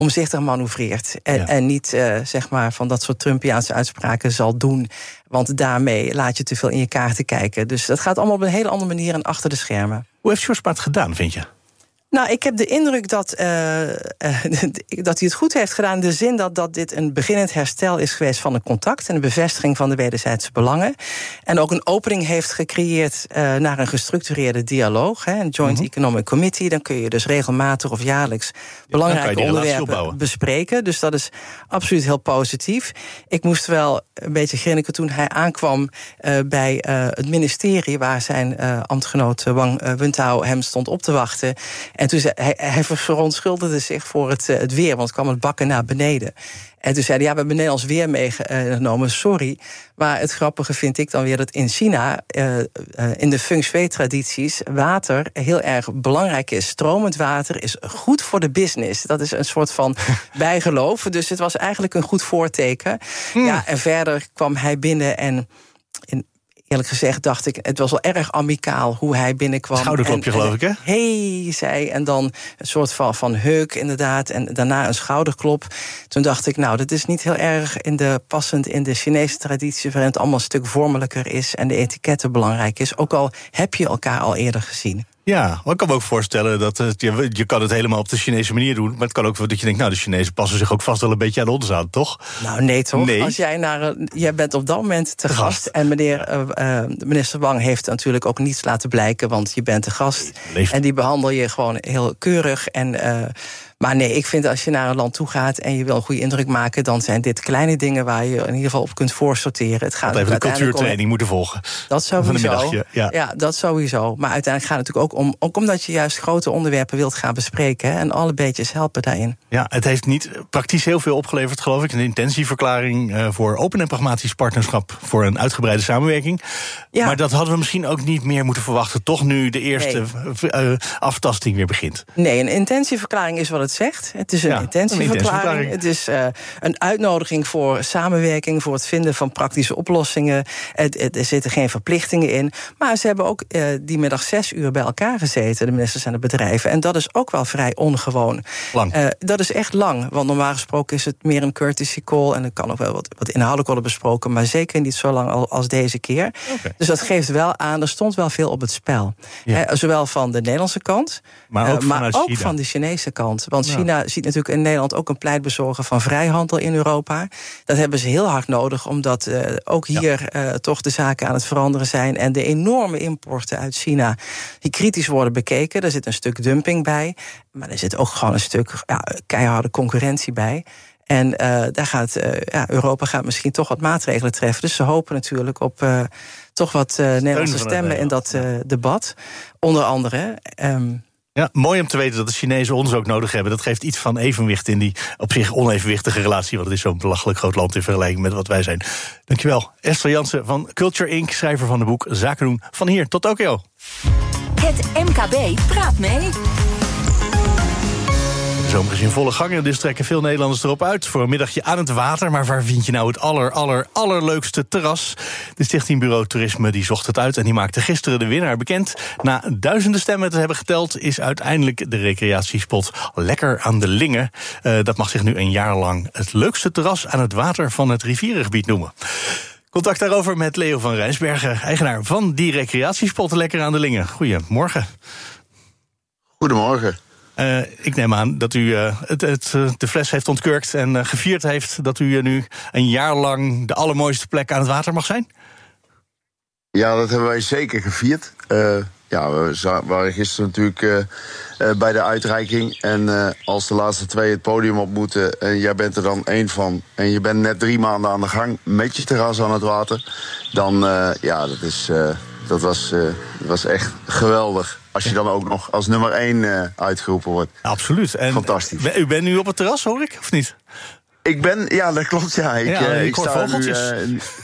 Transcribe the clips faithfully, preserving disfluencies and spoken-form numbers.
omzichtig manoeuvreert. En, Ja. en niet uh, zeg maar van dat soort Trumpiaanse uitspraken zal doen. Want daarmee laat je te veel in je kaarten kijken. Dus dat gaat allemaal op een hele andere manier en achter de schermen. Hoe heeft George Pad gedaan, vind je? Nou, ik heb de indruk dat, uh, uh, dat hij het goed heeft gedaan... in de zin dat, dat dit een beginnend herstel is geweest van een contact... en een bevestiging van de wederzijdse belangen. En ook een opening heeft gecreëerd uh, naar een gestructureerde dialoog. Hè, een Joint mm-hmm. Economic Committee. Dan kun je dus regelmatig of jaarlijks belangrijke onderwerpen bespreken. Dus dat is absoluut heel positief. Ik moest wel een beetje grinniken toen hij aankwam uh, bij uh, het ministerie... waar zijn uh, ambtgenoot Wang uh, Wentao hem stond op te wachten... En toen zei hij, hij verontschuldigde zich voor het, het weer, want het kwam het bakken naar beneden. En toen zei hij, ja, we hebben Nederlands weer meegenomen, sorry. Maar het grappige vind ik dan weer dat in China... Uh, uh, in de feng shui-tradities water heel erg belangrijk is. Stromend water is goed voor de business. Dat is een soort van bijgeloof. Dus het was eigenlijk een goed voorteken. Hmm. Ja, en verder kwam hij binnen en... In, Eerlijk gezegd dacht ik, het was wel erg amicaal hoe hij binnenkwam. Schouderklopje, en, geloof ik, hè? Hey, zei, en dan een soort van, van heuk, inderdaad. En daarna een schouderklop. Toen dacht ik, nou, dat is niet heel erg in de, passend in de Chinese traditie... waarin het allemaal een stuk vormelijker is en de etiketten belangrijk is. Ook al heb je elkaar al eerder gezien. Ja, maar ik kan me ook voorstellen dat het, je, je kan het helemaal op de Chinese manier doen... maar het kan ook dat je denkt, nou, de Chinezen passen zich ook vast wel een beetje aan ons aan, toch? Nou, nee, toch? Nee. Als jij naar, jij bent op dat moment te gast... gast. en meneer, uh, uh, minister Wang heeft natuurlijk ook niets laten blijken... want je bent te gast Leeft. En die behandel je gewoon heel keurig... en uh, maar nee, ik vind als je naar een land toe gaat en je wil een goede indruk maken... dan zijn dit kleine dingen waar je in ieder geval op kunt voorsorteren. Het gaat even de cultuurtraining om... moeten volgen. Dat sowieso. Ja. ja, dat sowieso. Maar uiteindelijk gaat het natuurlijk ook om... ook omdat je juist grote onderwerpen wilt gaan bespreken... Hè, en alle beetjes helpen daarin. Ja, het heeft niet praktisch heel veel opgeleverd, geloof ik. Een intentieverklaring uh, voor open en pragmatisch partnerschap... voor een uitgebreide samenwerking. Ja. Maar dat hadden we misschien ook niet meer moeten verwachten... toch nu de eerste nee. uh, aftasting weer begint. Nee, een intentieverklaring is wat het zegt. Het is een, ja, intentieverklaring. een intentieverklaring. Het is uh, een uitnodiging voor samenwerking... voor het vinden van praktische oplossingen. Het, het, er zitten geen verplichtingen in. Maar ze hebben ook uh, die middag zes uur bij elkaar gezeten... de ministers en de bedrijven. En dat is ook wel vrij ongewoon. Lang. Uh, dat is echt lang. Want normaal gesproken is het meer een courtesy call... en er kan ook wel wat, wat inhoudelijk worden besproken... maar zeker niet zo lang als deze keer. Okay. Dus dat geeft wel aan, er stond wel veel op het spel. Ja. Uh, zowel van de Nederlandse kant... maar ook, uh, maar ook van de Chinese kant. Want ja. China ziet natuurlijk in Nederland ook een pleitbezorger... van vrijhandel in Europa. Dat hebben ze heel hard nodig... omdat uh, ook hier ja. uh, toch de zaken aan het veranderen zijn... en de enorme importen uit China... die kritisch worden bekeken. Er zit een stuk dumping bij. Maar er zit ook gewoon een stuk ja, keiharde concurrentie bij... En uh, daar gaat uh, ja, Europa gaat misschien toch wat maatregelen treffen. Dus ze hopen natuurlijk op uh, toch wat uh, Nederlandse stemmen in dat uh, debat. Onder andere. Um, Ja, mooi om te weten dat de Chinezen ons ook nodig hebben. Dat geeft iets van evenwicht in die op zich onevenwichtige relatie... want het is zo'n belachelijk groot land in vergelijking met wat wij zijn. Dankjewel. Esther Jansen van Culture Incorporated, schrijver van het boek Zaken doen. Van hier tot Tokio. Het M K B praat mee. De zomer is in volle gang en dus trekken veel Nederlanders erop uit... voor een middagje aan het water. Maar waar vind je nou het aller, aller, allerleukste terras? De Stichting Bureau Toerisme die zocht het uit... en die maakte gisteren de winnaar bekend. Na duizenden stemmen te hebben geteld... is uiteindelijk de recreatiespot Lekker aan de Linge. Uh, dat mag zich nu een jaar lang het leukste terras... aan het water van het rivierengebied noemen. Contact daarover met Leo van Rijnsbergen... eigenaar van die recreatiespot Lekker aan de Linge. Goedemorgen. Goedemorgen. Uh, ik neem aan dat u uh, het, het, de fles heeft ontkurkt en uh, gevierd heeft... dat u uh, nu een jaar lang de allermooiste plek aan het water mag zijn? Ja, dat hebben wij zeker gevierd. Uh, ja, we waren gisteren natuurlijk uh, uh, bij de uitreiking. En uh, als de laatste twee het podium op moeten... en jij bent er dan één van... en je bent net drie maanden aan de gang met je terras aan het water... dan, uh, ja, dat, is, uh, dat, was, uh, dat was echt geweldig. Als je dan ook nog als nummer één uh, uitgeroepen wordt. Absoluut. En fantastisch. U bent nu op het terras, hoor ik, of niet? Ik ben, ja, dat klopt, ja. Ik, ja, uh, ik ik hoor sta vogeltjes. nu, uh,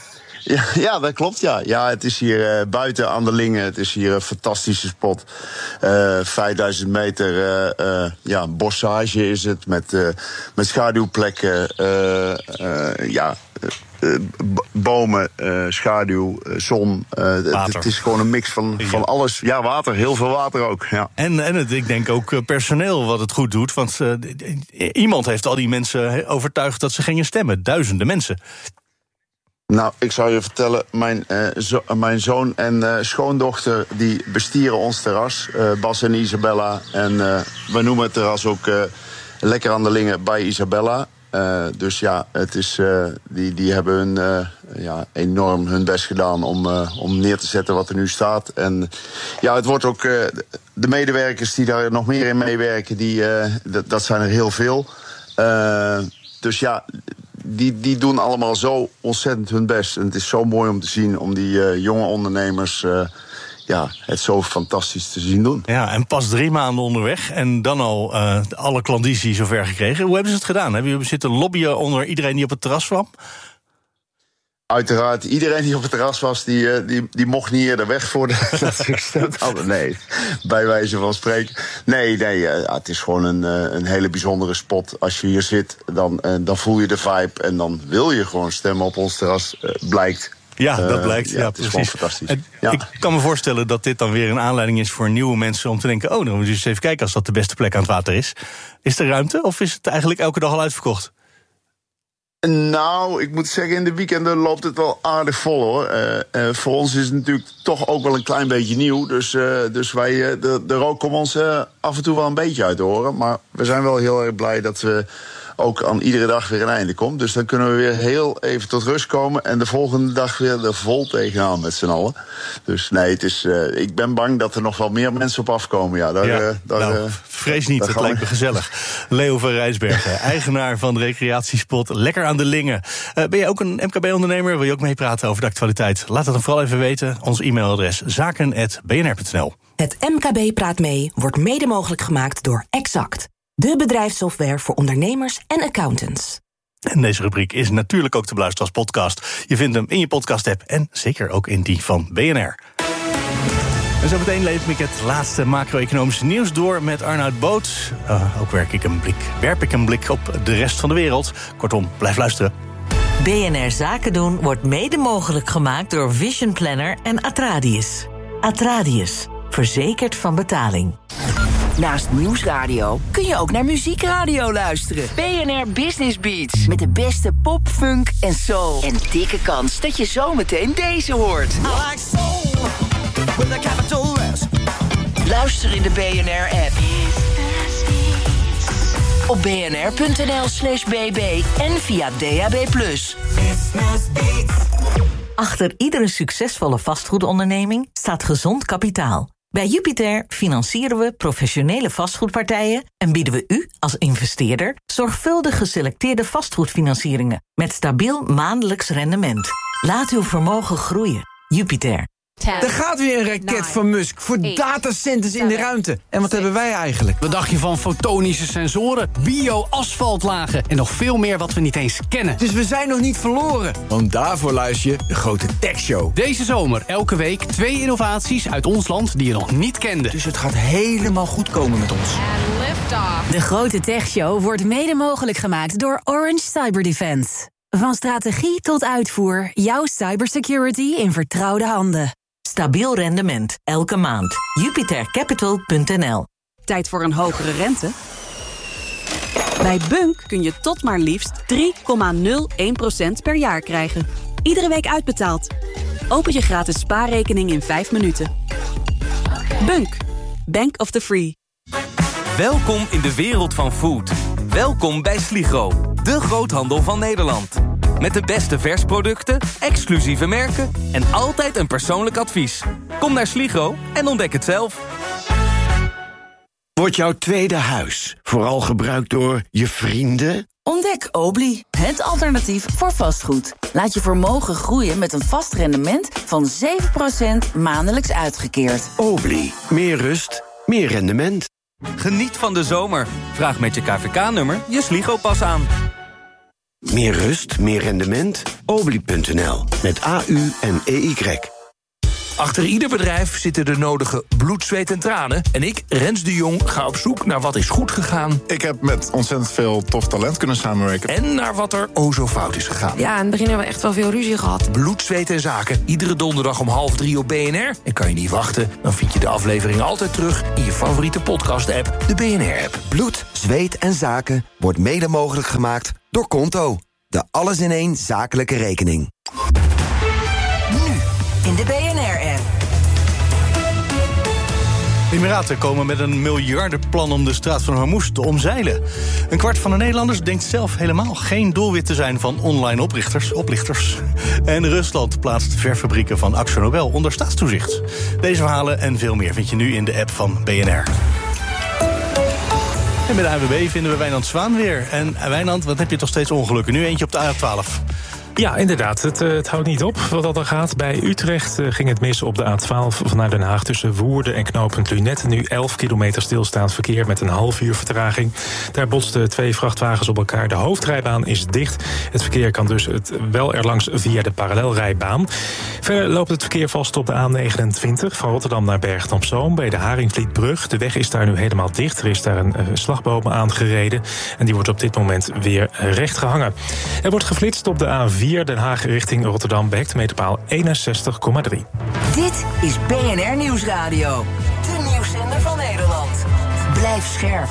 Ja, ja, dat klopt, ja. Ja, het is hier uh, buiten aan de Lingen. Het is hier een fantastische spot. Uh, vijfduizend meter uh, uh, ja, bossage is het, met, uh, met schaduwplekken. Uh, uh, ja... Uh, bomen, uh, schaduw, uh, zon. Uh, het, het is gewoon een mix van, van alles. Ja, water, heel veel water ook. Ja. En, en het, ik denk ook personeel wat het goed doet. Want uh, iemand heeft al die mensen overtuigd dat ze gingen stemmen. Duizenden mensen. Nou, ik zou je vertellen, mijn, uh, zo, mijn zoon en uh, schoondochter die bestieren ons terras. Uh, Bas en Isabella. En uh, we noemen het terras ook uh, Lekker aan de Lingen bij Isabella. Uh, dus ja, het is, uh, die, die hebben hun, uh, ja, enorm hun best gedaan om, uh, om neer te zetten wat er nu staat. En ja, het wordt ook, uh, de medewerkers die daar nog meer in meewerken, die, uh, dat, dat zijn er heel veel. Uh, dus ja, die, die doen allemaal zo ontzettend hun best. En het is zo mooi om te zien, om die uh, jonge ondernemers... Uh, ja, het zo fantastisch te zien doen. Ja, en pas drie maanden onderweg en dan al uh, alle klandizie zover gekregen. Hoe hebben ze het gedaan? Hebben jullie zitten lobbyen onder iedereen die op het terras kwam? Uiteraard, iedereen die op het terras was, die, die, die mocht niet eerder weg voordat ze gestemd hadden. Nee, bij wijze van spreken. Nee, nee, ja, het is gewoon een, een hele bijzondere spot. Als je hier zit, dan, dan voel je de vibe en dan wil je gewoon stemmen op ons terras, blijkt. Ja, dat blijkt. Uh, ja, ja, het precies. is gewoon fantastisch. En ja. Ik kan me voorstellen dat dit dan weer een aanleiding is voor nieuwe mensen om te denken, oh, dan moeten we eens even kijken als dat de beste plek aan het water is. Is er ruimte of is het eigenlijk elke dag al uitverkocht? Nou, ik moet zeggen, in de weekenden loopt het wel aardig vol, hoor. Uh, uh, voor ons is het natuurlijk toch ook wel een klein beetje nieuw. Dus, uh, dus wij, uh, de, de rook komt ons uh, af en toe wel een beetje uit de oren. Maar we zijn wel heel erg blij dat we ook aan iedere dag weer een einde komt. Dus dan kunnen we weer heel even tot rust komen en de volgende dag weer er vol tegenaan met z'n allen. Dus nee, het is, uh, ik ben bang dat er nog wel meer mensen op afkomen. Ja, daar, ja, uh, daar, nou, uh, vrees niet, het lijkt me gezellig. Leo van Rijsbergen, eigenaar van de recreatiespot Lekker aan de Lingen. Uh, ben je ook een M K B-ondernemer? Wil je ook meepraten over de actualiteit? Laat het dan vooral even weten. Ons e-mailadres zaken apenstaartje b n r punt n l. Het M K B Praat Mee wordt mede mogelijk gemaakt door Exact, de bedrijfssoftware voor ondernemers en accountants. En deze rubriek is natuurlijk ook te beluisteren als podcast. Je vindt hem in je podcast-app en zeker ook in die van B N R. En zo meteen leef ik het laatste macro-economische nieuws door met Arnoud Boot. Uh, ook werk ik een blik, werp ik een blik op de rest van de wereld. Kortom, blijf luisteren. B N R Zaken doen wordt mede mogelijk gemaakt door Vision Planner en Atradius. Atradius, verzekerd van betaling. Naast Nieuwsradio kun je ook naar Muziekradio luisteren. B N R Business Beats. Met de beste pop, funk en soul. En dikke kans dat je zometeen deze hoort. I like soul with a capital S. Luister in de B N R-app. Op bnr.nl slash bb en via D A B plus. Achter iedere succesvolle vastgoedonderneming staat gezond kapitaal. Bij Jupiter financieren we professionele vastgoedpartijen en bieden we u als investeerder zorgvuldig geselecteerde vastgoedfinancieringen met stabiel maandelijks rendement. Laat uw vermogen groeien. Jupiter. Er gaat weer een raket van Musk voor datacenters in de ruimte. En wat hebben wij eigenlijk? Wat dacht je van fotonische sensoren, bio-asfaltlagen en nog veel meer wat we niet eens kennen? Dus we zijn nog niet verloren. Want daarvoor luister je de Grote Tech Show. Deze zomer elke week twee innovaties uit ons land die je nog niet kende. Dus het gaat helemaal goed komen met ons. De Grote Tech Show wordt mede mogelijk gemaakt door Orange Cyber Defense. Van strategie tot uitvoer, jouw cybersecurity in vertrouwde handen. Stabiel rendement, elke maand. Jupiter Capital punt n l. Tijd voor een hogere rente? Bij Bunk kun je tot maar liefst drie komma nul één procent per jaar krijgen. Iedere week uitbetaald. Open je gratis spaarrekening in vijf minuten. Bunk, Bank of the Free. Welkom in de wereld van food. Welkom bij Sligro, de groothandel van Nederland. Met de beste versproducten, exclusieve merken en altijd een persoonlijk advies. Kom naar Sligro en ontdek het zelf. Wordt jouw tweede huis vooral gebruikt door je vrienden? Ontdek Obli, het alternatief voor vastgoed. Laat je vermogen groeien met een vast rendement van zeven procent maandelijks uitgekeerd. Obli, meer rust, meer rendement. Geniet van de zomer. Vraag met je K V K-nummer je Sligro-pas aan. Meer rust, meer rendement? Obli punt n l. Met A U en E Y. Achter ieder bedrijf zitten de nodige bloed, zweet en tranen. En ik, Rens de Jong, ga op zoek naar wat is goed gegaan. Ik heb met ontzettend veel tof talent kunnen samenwerken. En naar wat er o zo fout is gegaan. Ja, in het begin hebben we echt wel veel ruzie gehad. Bloed, zweet en zaken. Iedere donderdag om half drie op B N R. En kan je niet wachten, dan vind je de aflevering altijd terug in je favoriete podcast-app, de B N R-app. Bloed, zweet en zaken wordt mede mogelijk gemaakt door Konto. De alles-in-één zakelijke rekening. Nu in de B N R-app. De Emiraten komen met een miljardenplan om de straat van Hormuz te omzeilen. Een kwart van de Nederlanders denkt zelf helemaal geen doelwit te zijn van online oprichters, oplichters. En Rusland plaatst verfabrieken van AkzoNobel onder staatstoezicht. Deze verhalen en veel meer vind je nu in de app van B N R. En bij de A N W B vinden we Wijnand Zwaan weer. En Wijnand, wat heb je toch steeds ongelukken? Nu eentje op de A twaalf. Ja, inderdaad. Het, uh, het houdt niet op wat dat er gaat. Bij Utrecht uh, ging het mis op de A twaalf vanuit Den Haag tussen Woerden en knooppunt Lunetten. Nu elf kilometer stilstaand verkeer met een half uur vertraging. Daar botsten twee vrachtwagens op elkaar. De hoofdrijbaan is dicht. Het verkeer kan dus het wel erlangs via de parallelrijbaan. Verder loopt het verkeer vast op de A negenentwintig van Rotterdam naar Bergen op Zoom bij de Haringvlietbrug. De weg is daar nu helemaal dicht. Er is daar een uh, slagboom aangereden en die wordt op dit moment weer recht gehangen. Er wordt geflitst op de A vier Den Haag richting Rotterdam bij hectometerpaal eenenzestig komma drie. Dit is B N R Nieuwsradio. De nieuwszender van Nederland. Blijf scherp.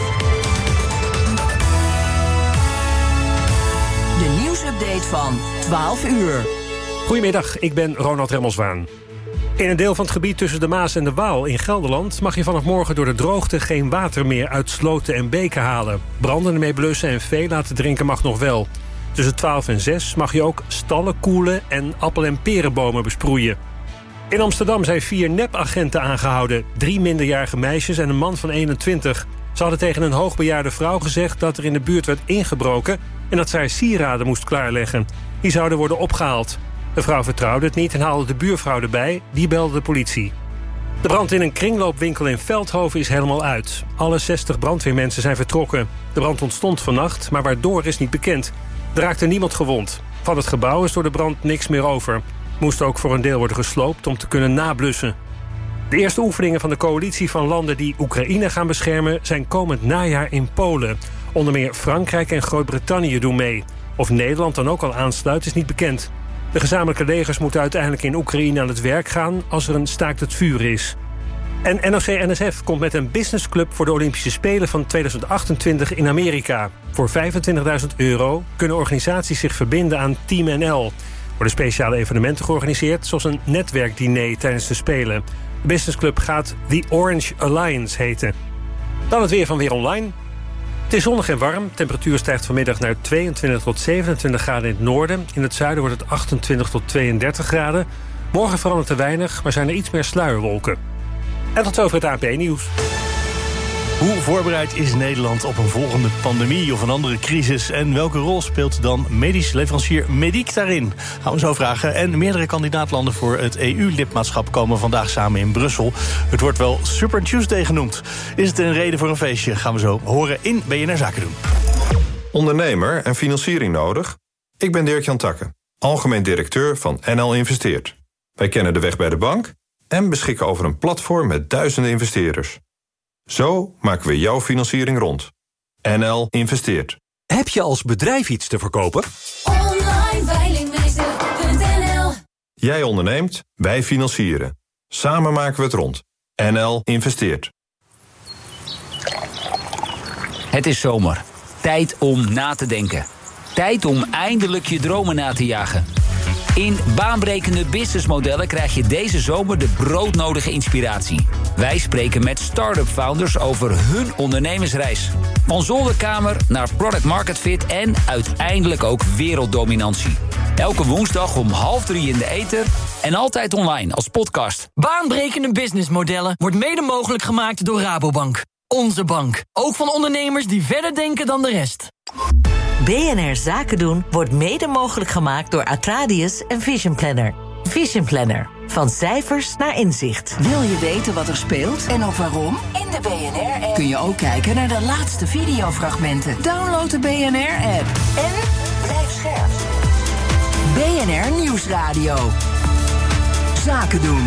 De nieuwsupdate van twaalf uur. Goedemiddag, ik ben Ronald Remmelswaan. In een deel van het gebied tussen de Maas en de Waal in Gelderland mag je vanaf morgen door de droogte geen water meer uit sloten en beken halen. Branden ermee blussen en veel laten drinken mag nog wel. Tussen twaalf en zes mag je ook stallen koelen en appel- en perenbomen besproeien. In Amsterdam zijn vier nepagenten aangehouden. Drie minderjarige meisjes en een man van eenentwintig. Ze hadden tegen een hoogbejaarde vrouw gezegd dat er in de buurt werd ingebroken en dat zij sieraden moest klaarleggen. Die zouden worden opgehaald. De vrouw vertrouwde het niet en haalde de buurvrouw erbij. Die belde de politie. De brand in een kringloopwinkel in Veldhoven is helemaal uit. Alle zestig brandweermensen zijn vertrokken. De brand ontstond vannacht, maar waardoor is niet bekend. Er raakte niemand gewond. Van het gebouw is door de brand niks meer over. Moest ook voor een deel worden gesloopt om te kunnen nablussen. De eerste oefeningen van de coalitie van landen die Oekraïne gaan beschermen zijn komend najaar in Polen. Onder meer Frankrijk en Groot-Brittannië doen mee. Of Nederland dan ook al aansluit is niet bekend. De gezamenlijke legers moeten uiteindelijk in Oekraïne aan het werk gaan als er een staakt het vuren is. En N O C N S F komt met een businessclub voor de Olympische Spelen van tweeduizend achtentwintig in Amerika. Voor vijfentwintigduizend euro kunnen organisaties zich verbinden aan Team N L. Er worden speciale evenementen georganiseerd, zoals een netwerkdiner tijdens de Spelen. De businessclub gaat The Orange Alliance heten. Dan het weer van Weer Online. Het is zonnig en warm. De temperatuur stijgt vanmiddag naar tweeëntwintig tot zevenentwintig graden in het noorden. In het zuiden wordt het achtentwintig tot tweeëndertig graden. Morgen verandert er weinig, maar zijn er iets meer sluierwolken. En tot zover het A N P-nieuws. Hoe voorbereid is Nederland op een volgende pandemie of een andere crisis? En welke rol speelt dan medisch leverancier Mediek daarin? Gaan we zo vragen. En meerdere kandidaatlanden voor het E U-lidmaatschap komen vandaag samen in Brussel. Het wordt wel Super Tuesday genoemd. Is het een reden voor een feestje? Gaan we zo horen in B N R Zaken doen. Ondernemer en financiering nodig? Ik ben Dirk-Jan Takke, algemeen directeur van N L Investeert. Wij kennen de weg bij de bank en beschikken over een platform met duizenden investeerders. Zo maken we jouw financiering rond. N L Investeert. Heb je als bedrijf iets te verkopen? online veilingmeester punt n l. Jij onderneemt, wij financieren. Samen maken we het rond. N L Investeert. Het is zomer. Tijd om na te denken. Tijd om eindelijk je dromen na te jagen. In baanbrekende businessmodellen krijg je deze zomer de broodnodige inspiratie. Wij spreken met start-up founders over hun ondernemersreis. Van zolderkamer naar product market fit en uiteindelijk ook werelddominantie. Elke woensdag om half drie in de ether en altijd online als podcast. Baanbrekende businessmodellen wordt mede mogelijk gemaakt door Rabobank. Onze bank. Ook van ondernemers die verder denken dan de rest. B N R Zaken doen wordt mede mogelijk gemaakt door Atradius en Vision Planner. Vision Planner. Van cijfers naar inzicht. Wil je weten wat er speelt en ook waarom? In de B N R-app kun je ook kijken naar de laatste videofragmenten. Download de B N R-app. En B N R Nieuwsradio. Zaken doen.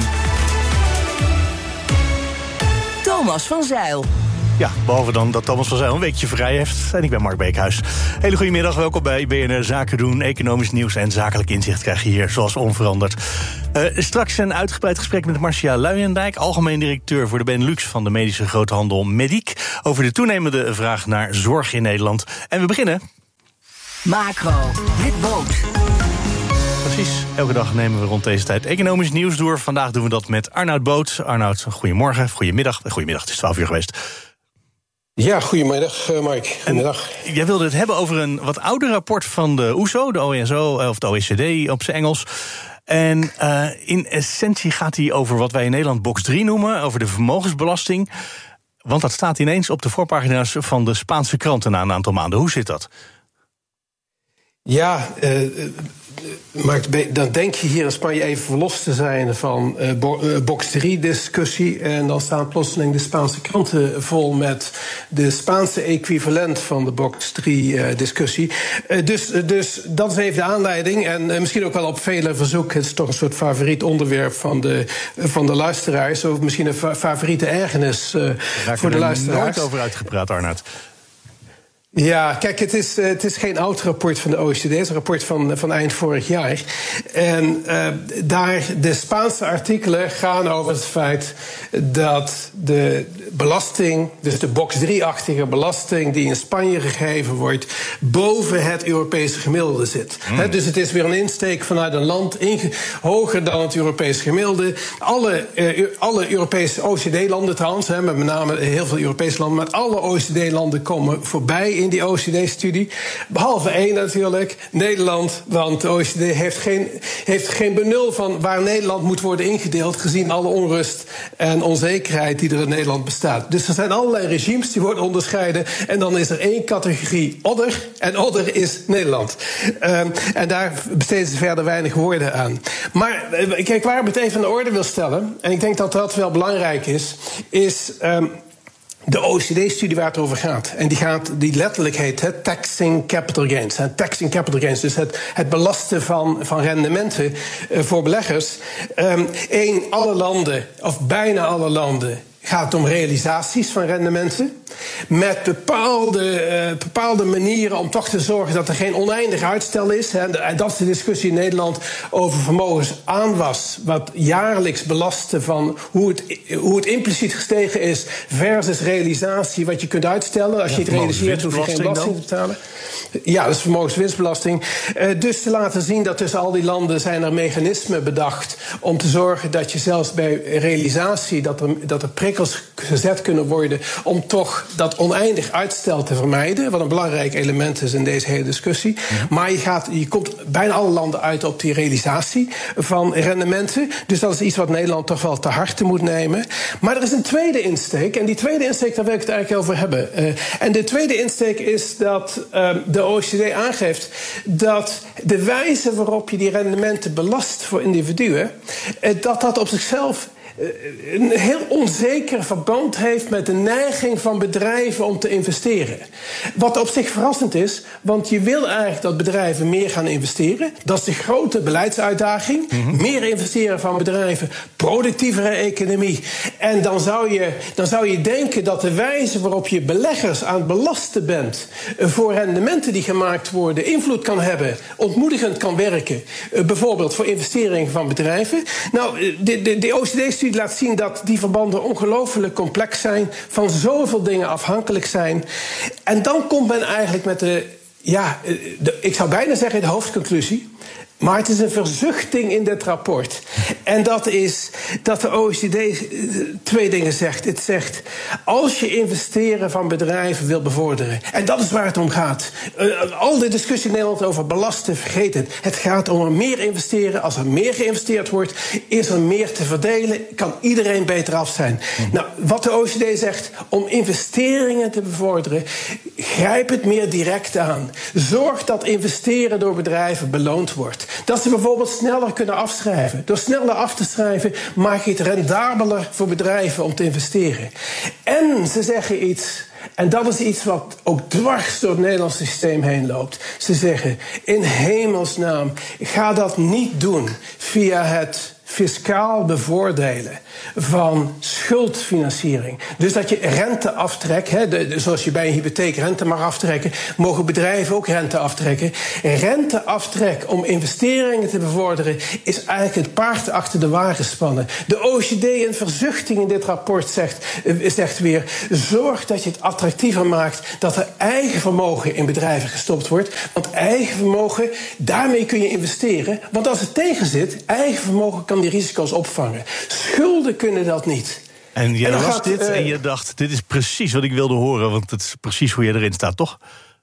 Thomas van Zeil. Ja, behalve dan dat Thomas van Zeil een weekje vrij heeft. En ik ben Mark Beekhuis. Hele goede middag, welkom bij B N R Zaken doen. Economisch nieuws en zakelijk inzicht krijg je hier, zoals onveranderd. Uh, straks een uitgebreid gesprek met Marcia Luijendijk, algemeen directeur voor de Benelux van de medische groothandel Mediek, over de toenemende vraag naar zorg in Nederland. En we beginnen... Macro, met Boot. Precies, elke dag nemen we rond deze tijd economisch nieuws door. Vandaag doen we dat met Arnoud Boot. Arnoud, goedemorgen, goedemiddag. Goedemiddag, het is twaalf uur geweest. Ja, goedemiddag, Mark. Goedemiddag. En jij wilde het hebben over een wat ouder rapport van de O E S O, de O E S O, of de O E C D op zijn Engels. En uh, in essentie gaat hij over wat wij in Nederland box drie noemen, over de vermogensbelasting. Want dat staat ineens op de voorpagina's van de Spaanse kranten na een aantal maanden. Hoe zit dat? Ja, uh, maar dan denk je hier in Spanje even verlost te zijn van uh, bo- uh, box drie discussie. En dan staan plotseling de Spaanse kranten vol met de Spaanse equivalent van de box drie uh, discussie. Uh, dus, uh, dus dat is even de aanleiding. En uh, misschien ook wel op vele verzoek. Het is toch een soort favoriet onderwerp van de, uh, van de luisteraars. Of misschien een fa- favoriete ergernis uh, voor de luisteraars. Daar nooit over uitgepraat, Arnoud. Ja, kijk, het is, het is geen oud rapport van de O E C D. Het is een rapport van, van eind vorig jaar. En uh, daar de Spaanse artikelen gaan over het feit dat de belasting, dus de box drie-achtige belasting die in Spanje gegeven wordt, boven het Europese gemiddelde zit. Mm. He, dus het is weer een insteek vanuit een land inge- hoger dan het Europese gemiddelde. Alle, uh, alle Europese O E C D-landen trouwens, he, met name heel veel Europese landen, maar alle O E C D-landen komen voorbij in die O E C D-studie. Behalve één natuurlijk, Nederland. Want de O E C D heeft geen, heeft geen benul van waar Nederland moet worden ingedeeld, gezien alle onrust en onzekerheid die er in Nederland bestaat. Dus er zijn allerlei regimes die worden onderscheiden. En dan is er één categorie odder. En odder is Nederland. Um, en daar besteden ze verder weinig woorden aan. Maar kijk, waar ik het even aan de orde wil stellen, en ik denk dat dat wel belangrijk is, is Um, de O E C D-studie waar het over gaat. En die, gaat, die letterlijk heet he, Taxing Capital Gains. He, taxing Capital Gains, dus het, het belasten van, van rendementen uh, voor beleggers. Um, één, alle landen, of bijna alle landen, gaat het om realisaties van rendementen. Met bepaalde, uh, bepaalde manieren om toch te zorgen dat er geen oneindig uitstel is. Hè. En dat is de discussie in Nederland over vermogensaanwas. Wat jaarlijks belasten van hoe het, hoe het impliciet gestegen is versus realisatie wat je kunt uitstellen. Als je het realiseert hoef je geen belasting te betalen. Ja, dat is vermogenswinstbelasting. Uh, dus te laten zien dat tussen al die landen zijn er mechanismen bedacht om te zorgen dat je zelfs bij realisatie, dat er, dat er prikkels gezet kunnen worden om toch dat oneindig uitstel te vermijden, wat een belangrijk element is in deze hele discussie. Ja. Maar je, gaat, je komt bijna alle landen uit op die realisatie van rendementen. Dus dat is iets wat Nederland toch wel te harte moet nemen. Maar er is een tweede insteek, en die tweede insteek, daar wil ik het eigenlijk over hebben. Uh, en de tweede insteek is dat uh, de O E C D aangeeft dat de wijze waarop je die rendementen belast voor individuen, uh, dat dat op zichzelf een heel onzeker verband heeft met de neiging van bedrijven om te investeren. Wat op zich verrassend is, want je wil eigenlijk dat bedrijven meer gaan investeren. Dat is de grote beleidsuitdaging. Mm-hmm. Meer investeren van bedrijven, productievere economie. En dan zou, je, dan zou je denken dat de wijze waarop je beleggers aan het belasten bent voor rendementen die gemaakt worden, invloed kan hebben, ontmoedigend kan werken. Bijvoorbeeld voor investeringen van bedrijven. Nou, de, de, de O E C D-studie laat zien dat die verbanden ongelooflijk complex zijn, van zoveel dingen afhankelijk zijn. En dan komt men eigenlijk met de, ja, de, ik zou bijna zeggen de hoofdconclusie. Maar het is een verzuchting in dit rapport. En dat is dat de O E C D twee dingen zegt. Het zegt, als je investeren van bedrijven wil bevorderen, en dat is waar het om gaat. Uh, al de discussie in Nederland over belasten, vergeet het. Het gaat om er meer investeren. Als er meer geïnvesteerd wordt, is er meer te verdelen. Kan iedereen beter af zijn. Mm. Nou, wat de O E C D zegt, om investeringen te bevorderen, grijp het meer direct aan. Zorg dat investeren door bedrijven beloond wordt. Dat ze bijvoorbeeld sneller kunnen afschrijven. Door sneller af te schrijven maak je het rendabeler voor bedrijven om te investeren. En ze zeggen iets, En dat is iets wat ook dwars door het Nederlandse systeem heen loopt. Ze zeggen, in hemelsnaam, ga dat niet doen via het fiscaal bevoordelen van schuldfinanciering. Dus dat je rente aftrekt, hè, de, de, zoals je bij een hypotheek rente mag aftrekken, mogen bedrijven ook rente aftrekken. Renteaftrek om investeringen te bevorderen is eigenlijk het paard achter de wagen spannen. De O E C D in verzuchting in dit rapport zegt, uh, zegt weer, zorg dat je het attractiever maakt dat er eigen vermogen in bedrijven gestopt wordt. Want eigen vermogen, daarmee kun je investeren. Want als het tegen zit, eigen vermogen kan die risico's opvangen. Schulden kunnen dat niet. En jij en las gaat, dit uh, en je dacht, dit is precies wat ik wilde horen, want het is precies hoe je erin staat, toch?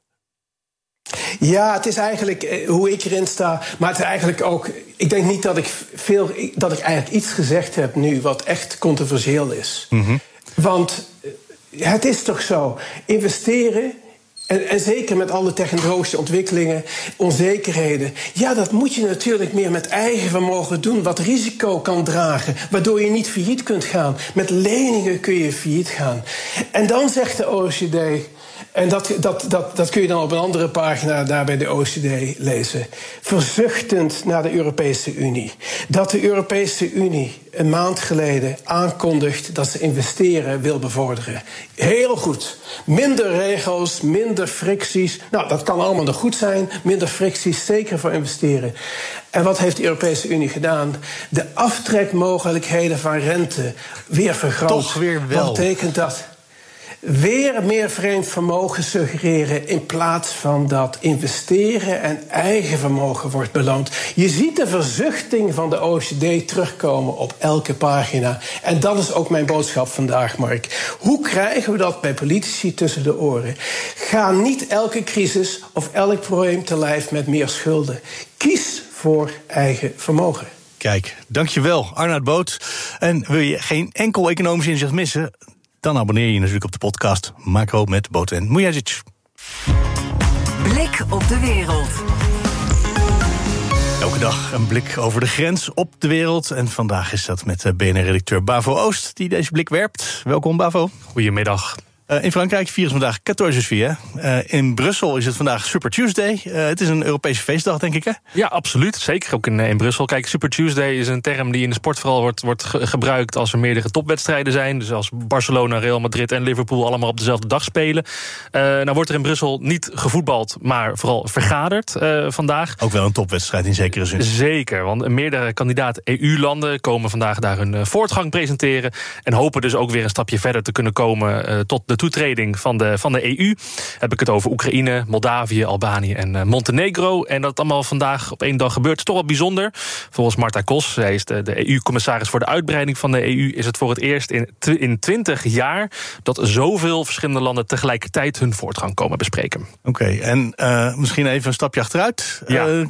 Ja, het is eigenlijk uh, hoe ik erin sta, maar het is eigenlijk ook, ik denk niet dat ik veel, dat ik eigenlijk iets gezegd heb nu wat echt controversieel is. Mm-hmm. Want uh, het is toch zo, investeren. En, en zeker met alle technologische ontwikkelingen, onzekerheden. Ja, dat moet je natuurlijk meer met eigen vermogen doen, wat risico kan dragen, waardoor je niet failliet kunt gaan. Met leningen kun je failliet gaan. En dan zegt de O E C D, en dat, dat, dat, dat kun je dan op een andere pagina daar bij de O E C D lezen, verzuchtend naar de Europese Unie, dat de Europese Unie een maand geleden aankondigt dat ze investeren wil bevorderen. Heel goed. Minder regels, minder fricties. Nou, dat kan allemaal nog goed zijn. Minder fricties, zeker voor investeren. En wat heeft de Europese Unie gedaan? De aftrekmogelijkheden van rente weer vergroot. Toch weer wel. Wat betekent dat? Weer meer vreemd vermogen suggereren in plaats van dat investeren en eigen vermogen wordt beloond. Je ziet de verzuchting van de O E C D terugkomen op elke pagina. En dat is ook mijn boodschap vandaag, Mark. Hoe krijgen we dat bij politici tussen de oren? Ga niet elke crisis of elk probleem te lijf met meer schulden. Kies voor eigen vermogen. Kijk, dankjewel, Arnoud Boot. En wil je geen enkel economisch inzicht missen? Dan abonneer je je natuurlijk op de podcast Macro met Boot en Mujagic. Blik op de wereld. Elke dag een blik over de grens op de wereld. En vandaag is dat met B N R-redacteur Bavo Oost die deze blik werpt. Welkom, Bavo. Goedemiddag. Uh, in Frankrijk vieren ze vandaag veertien juillet. Uh, in Brussel is het vandaag Super Tuesday. Uh, het is een Europese feestdag, denk ik, hè? Ja, absoluut. Zeker ook in, in Brussel. Kijk, Super Tuesday is een term die in de sport vooral wordt, wordt ge- gebruikt als er meerdere topwedstrijden zijn. Dus als Barcelona, Real Madrid en Liverpool allemaal op dezelfde dag spelen. Uh, nou wordt er in Brussel niet gevoetbald, maar vooral vergaderd uh, vandaag. Ook wel een topwedstrijd in zekere zin. Zeker, want meerdere kandidaat E U-landen komen vandaag daar hun uh, voortgang presenteren. En hopen dus ook weer een stapje verder te kunnen komen uh, tot de toetreding van de, van de E U. Heb ik het over Oekraïne, Moldavië, Albanië en uh, Montenegro. En dat allemaal vandaag op één dag gebeurt. is toch wel bijzonder. Volgens Marta Kos, zij is de, de E U-commissaris voor de uitbreiding van de E U... is het voor het eerst in, tw- in twintig jaar... dat zoveel verschillende landen tegelijkertijd hun voortgang komen bespreken. Oké, okay, en uh, misschien even een stapje achteruit. Ja. Uh,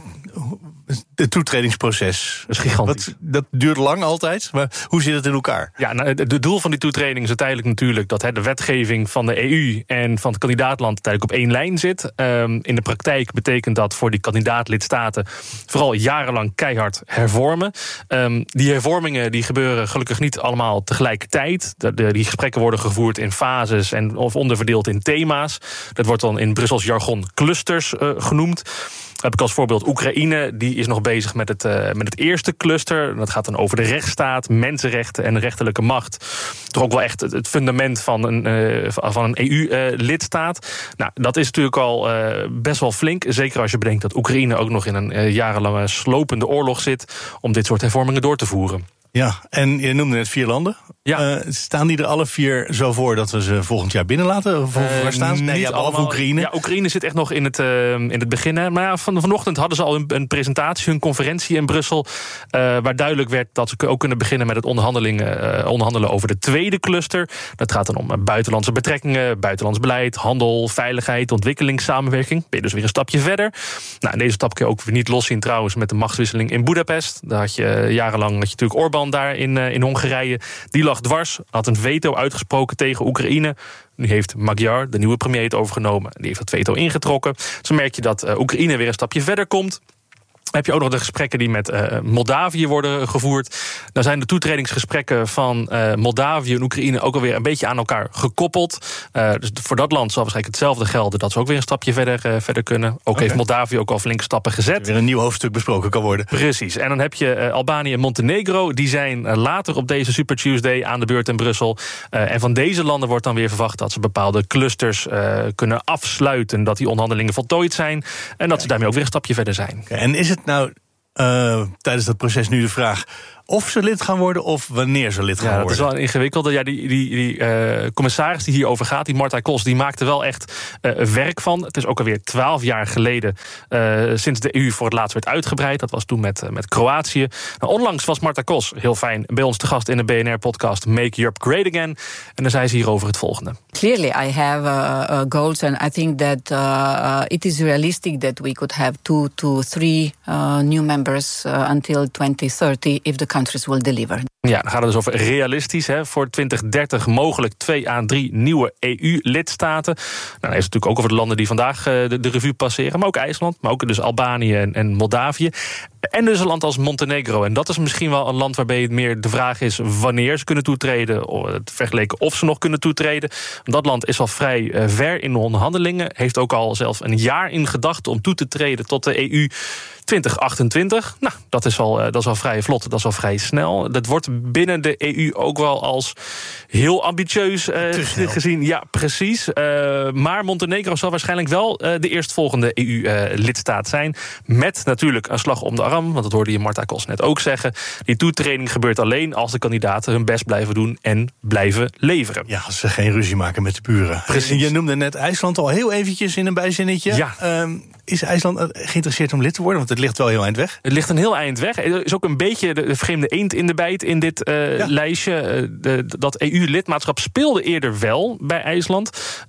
Het toetredingsproces. Dat is gigantisch. Wat, dat duurt lang altijd, maar hoe zit het in elkaar? Ja, nou, het doel van die toetreding is uiteindelijk natuurlijk... dat he, de wetgeving van de E U en van het kandidaatland uiteindelijk op één lijn zit. Um, in de praktijk betekent dat voor die kandidaatlidstaten... vooral jarenlang keihard hervormen. Um, die hervormingen die gebeuren gelukkig niet allemaal tegelijkertijd. De, de, die gesprekken worden gevoerd in fases en of onderverdeeld in thema's. Dat wordt dan in Brussels jargon clusters uh, genoemd. Heb ik als voorbeeld Oekraïne, die is nog bezig met het, uh, met het eerste cluster. Dat gaat dan over de rechtsstaat, mensenrechten en rechterlijke macht. Toch ook wel echt het, het fundament van een, uh, van een E U-lidstaat. Uh, nou, dat is natuurlijk al uh, best wel flink. Zeker als je bedenkt dat Oekraïne ook nog in een uh, jarenlange slopende oorlog zit... om dit soort hervormingen door te voeren. Ja, en je noemde net vier landen. Ja. Uh, staan die er alle vier zo voor dat we ze volgend jaar binnenlaten? Of uh, waar staan ze? Nee, ja, behalve Oekraïne. Ja, Oekraïne zit echt nog in het, uh, in het begin. Hè. Maar ja, van, vanochtend hadden ze al een, een presentatie, een conferentie in Brussel... Uh, waar duidelijk werd dat ze ook kunnen beginnen met het onderhandelingen, uh, onderhandelen over de tweede cluster. Dat gaat dan om uh, buitenlandse betrekkingen, buitenlands beleid, handel, veiligheid, ontwikkelingssamenwerking. Ben je dus weer een stapje verder. Nou, deze stap kun je ook weer niet loszien trouwens met de machtswisseling in Boedapest. Daar had je uh, jarenlang had je natuurlijk Orbán daar in, uh, in Hongarije. Die lag dwars, had een veto uitgesproken tegen Oekraïne. Nu heeft Magyar, de nieuwe premier, het overgenomen. Die heeft dat veto ingetrokken. Zo merk je dat uh, Oekraïne weer een stapje verder komt. heb je ook nog de gesprekken die met uh, Moldavië worden gevoerd. Dan zijn de toetredingsgesprekken van uh, Moldavië en Oekraïne ook alweer een beetje aan elkaar gekoppeld. Uh, dus voor dat land zal waarschijnlijk hetzelfde gelden, dat ze ook weer een stapje verder, uh, verder kunnen. Ook okay. heeft Moldavië ook al flinke stappen gezet. Weer een nieuw hoofdstuk besproken kan worden. Precies. En dan heb je uh, Albanië en Montenegro. Die zijn uh, later op deze Super Tuesday aan de beurt in Brussel. Uh, en van deze landen wordt dan weer verwacht dat ze bepaalde clusters uh, kunnen afsluiten. Dat die onderhandelingen voltooid zijn. En dat ze daarmee ook weer een stapje verder zijn. Okay. En is het nou uh, tijdens dat proces nu de vraag of ze lid gaan worden of wanneer ze lid gaan ja, worden? Dat is wel een ingewikkelde. Ja, die die, die uh, commissaris die hierover gaat, die Marta Kos, die maakte wel echt uh, werk van. Het is ook alweer twaalf jaar geleden uh, sinds de E U voor het laatst werd uitgebreid. Dat was toen met, uh, met Kroatië. Nou, onlangs was Marta Kos, heel fijn, bij ons te gast in de B N R-podcast Make Europe Great Again. En dan zei ze hierover het volgende. Clearly, I have uh, uh, goals and I think that uh, uh, it is realistic that we could have two to three uh, new members uh, until twenty thirty if the countries will deliver. Ja, dan gaat het dus over realistisch. Hè, voor twintig dertig mogelijk twee à drie nieuwe E U-lidstaten. Nou, dan is het natuurlijk ook over de landen die vandaag uh, de, de revue passeren. Maar ook IJsland, maar ook dus Albanië en, en Moldavië. En dus een land als Montenegro. En dat is misschien wel een land waarbij het meer de vraag is wanneer ze kunnen toetreden. Vergeleken of ze nog kunnen toetreden. Dat land is al vrij uh, ver in de onderhandelingen. Heeft ook al zelfs een jaar in gedachten om toe te treden tot de E U twintig achtentwintig. Nou, dat is al, uh, dat is al vrij vlot, dat is al vrij snel. Dat wordt binnen de E U ook wel als heel ambitieus uh, gezien. Ja, precies. Uh, maar Montenegro zal waarschijnlijk wel uh, de eerstvolgende E U-lidstaat uh, zijn. Met natuurlijk een slag om de arm, want dat hoorde je Marta Kos net ook zeggen. Die toetreding gebeurt alleen als de kandidaten hun best blijven doen en blijven leveren. Ja, als ze geen ruzie maken met de buren. Precies. Je noemde net IJsland al heel eventjes in een bijzinnetje. Ja. Um, is IJsland geïnteresseerd om lid te worden? Want het ligt wel heel eind weg. Het ligt een heel eind weg. Er is ook een beetje de vreemde eend in de bijt in dit uh, ja. lijstje. Uh, de, dat E U-lidmaatschap speelde eerder wel bij IJsland.